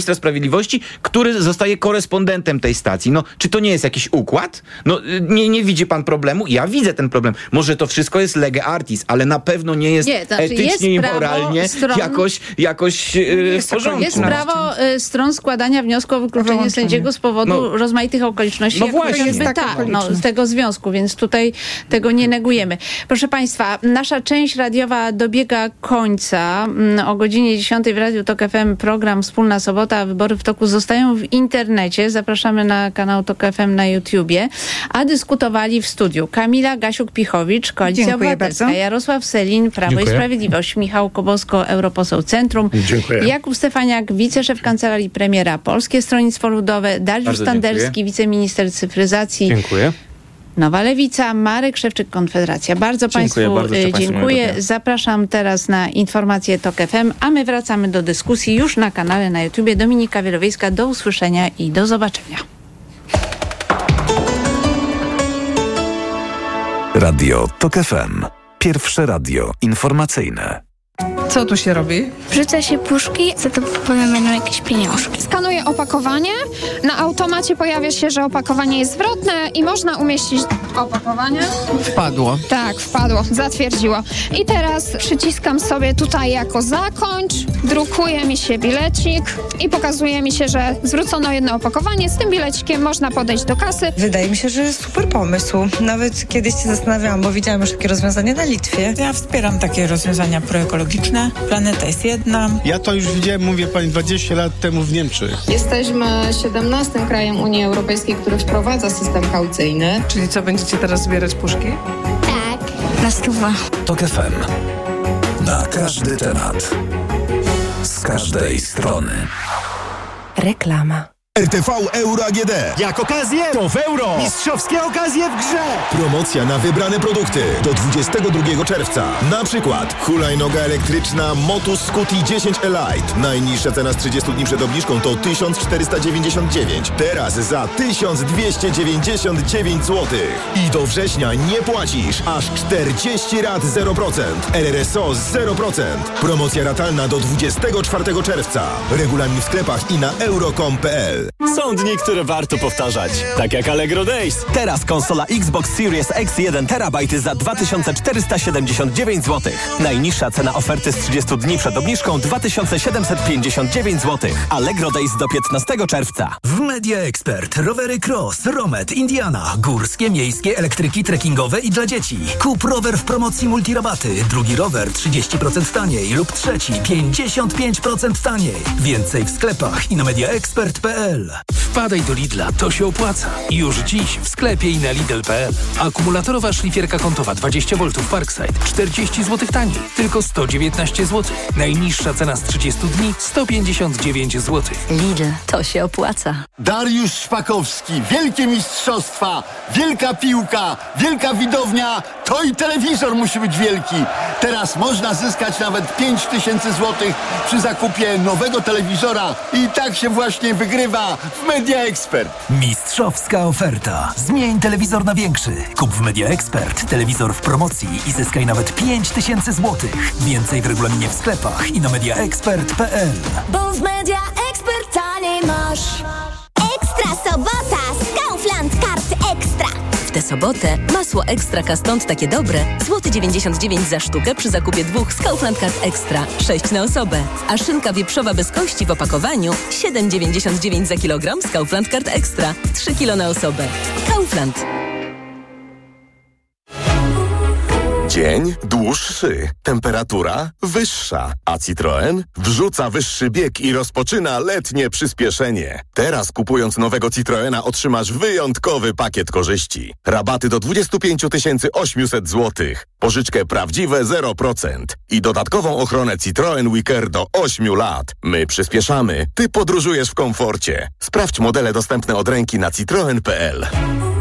Sprawiedliwości, który zostaje korespondentem tej stacji. No, czy to nie jest jakiś układ? No, nie, nie widzi pan problemu? Ja widzę ten problem. Może to wszystko jest lege artis, ale na pewno nie jest nie, znaczy etycznie jest i moralnie stron, jakoś, jakoś yy, w porządku. Jest prawo y, stron składania wniosku o wykluczenie sędziego z powodu no, rozmaitych okoliczności. No właśnie. Jest ta, no, z tego związku, więc tutaj tego nie negujemy. Proszę państwa, nasza część radiowa dobiega końca. O godzinie dziesiątej w Radiu Tok F M program Wspólna Sobota, Wybory w toku zostają w internecie. Zapraszamy na kanał Tok F M na YouTubie. A dyskutowali w studiu Kamila Gasiuk-Pichowicz, Koalicja Dziękuję Obywatelska, bardzo. Jarosław Sellin, Prawo Dziękuję. i Sprawiedliwość, Michał Kobosko, europoseł Centrum, Dziękuję. Jakub Stefaniak, wiceszef Kancelarii Premiera, Polskie Stronnictwo Ludowe, Dariusz Bardzo Standerski, dziękuję. wiceminister cyfryzacji, Dziękuję. Nowa Lewica, Marek Szewczyk, Konfederacja. Bardzo Dziękuję Państwu bardzo, y, życzę państwu miłego dziękuję. dnia. Zapraszam teraz na informacje Tok F M, a my wracamy do dyskusji już na kanale na YouTubie. Dominika Wielowiejska, do usłyszenia i do zobaczenia. Radio Tok F M. Pierwsze radio informacyjne. Co tu się robi? Wrzuca się puszki, za to potem będą jakieś pieniążki. Skanuję opakowanie, na automacie pojawia się, że opakowanie jest zwrotne i można umieścić opakowanie. Wpadło. Tak, wpadło, zatwierdziło. I teraz przyciskam sobie tutaj jako zakończ, drukuje mi się bilecik i pokazuje mi się, że zwrócono jedno opakowanie. Z tym bilecikiem można podejść do kasy. Wydaje mi się, że super pomysł. Nawet kiedyś się zastanawiałam, bo widziałam już takie rozwiązanie na Litwie. Ja wspieram takie rozwiązania proekologiczne. Planeta jest jedna. Ja to już widziałem, mówię pani, dwadzieścia lat temu w Niemczech. Jesteśmy siedemnastym krajem Unii Europejskiej, który wprowadza system kaucyjny. Czyli co, będziecie teraz zbierać puszki? Tak, na stówę. Tok F M. Na każdy temat. Z każdej strony. Reklama. R T V Euro A G D. Jak okazję, to w euro. Mistrzowskie okazje w grze. Promocja na wybrane produkty do dwudziestego drugiego czerwca. Na przykład hulajnoga elektryczna Motus Scuti dziesięć Elite. Najniższa cena z trzydziestu dni przed obniżką to tysiąc czterysta dziewięćdziesiąt dziewięć. Teraz za tysiąc dwieście dziewięćdziesiąt dziewięć złotych. I do września nie płacisz. Aż czterdzieści rat zero procent. R R S O zero procent. Promocja ratalna do dwudziestego czwartego czerwca. Regulamin w sklepach i na euro kropka com kropka p l. Są dni, które warto powtarzać. Tak jak Allegro Days. Teraz konsola Xbox Series X jeden terabajt za dwa tysiące czterysta siedemdziesiąt dziewięć złotych. Najniższa cena oferty z trzydziestu dni przed obniżką dwa tysiące siedemset pięćdziesiąt dziewięć złotych. Allegro Days do piętnastego czerwca. W Media Expert rowery Cross, Romet, Indiana, górskie, miejskie, elektryki, trekkingowe i dla dzieci. Kup rower w promocji multirabaty. Drugi rower trzydzieści procent taniej lub trzeci pięćdziesiąt pięć procent taniej. Więcej w sklepach i na mediaexpert kropka p l. Wpadaj do Lidla, to się opłaca. Już dziś w sklepie i na lidl kropka p l. Akumulatorowa szlifierka kątowa dwadzieścia woltów Parkside czterdzieści złotych taniej, tylko sto dziewiętnaście złotych. Najniższa cena z trzydziestu dni sto pięćdziesiąt dziewięć złotych. Lidl, to się opłaca. Dariusz Szpakowski, wielkie mistrzostwa, wielka piłka, wielka widownia, to i telewizor musi być wielki. Teraz można zyskać nawet pięć tysięcy złotych przy zakupie nowego telewizora i tak się właśnie wygrywa w Media Expert. Mistrzowska oferta. Zmień telewizor na większy. Kup w Media Expert telewizor w promocji i zyskaj nawet pięć tysięcy złotych. Więcej w regulaminie w sklepach i na mediaexpert kropka p l. Bo w Media Expert taniej masz. Ekstra sobota z Kaufland Kart Ekstra. W tę sobotę masło Ekstra Kastąd takie dobre. Złoty dziewięćdziesiąt dziewięć za sztukę przy zakupie dwóch z Kaufland Kart Ekstra. sześć na osobę. A szynka wieprzowa bez kości w opakowaniu siedem dziewięćdziesiąt dziewięć za kilogram z Kaufland Kart Ekstra. trzy kilo na osobę. Kaufland. Dzień dłuższy, temperatura wyższa, a Citroen wrzuca wyższy bieg i rozpoczyna letnie przyspieszenie. Teraz kupując nowego Citroena otrzymasz wyjątkowy pakiet korzyści. Rabaty do dwadzieścia pięć tysięcy osiemset złotych, pożyczkę prawdziwe zero procent i dodatkową ochronę Citroen WeCare do ośmiu lat. My przyspieszamy, ty podróżujesz w komforcie. Sprawdź modele dostępne od ręki na citroen kropka p l.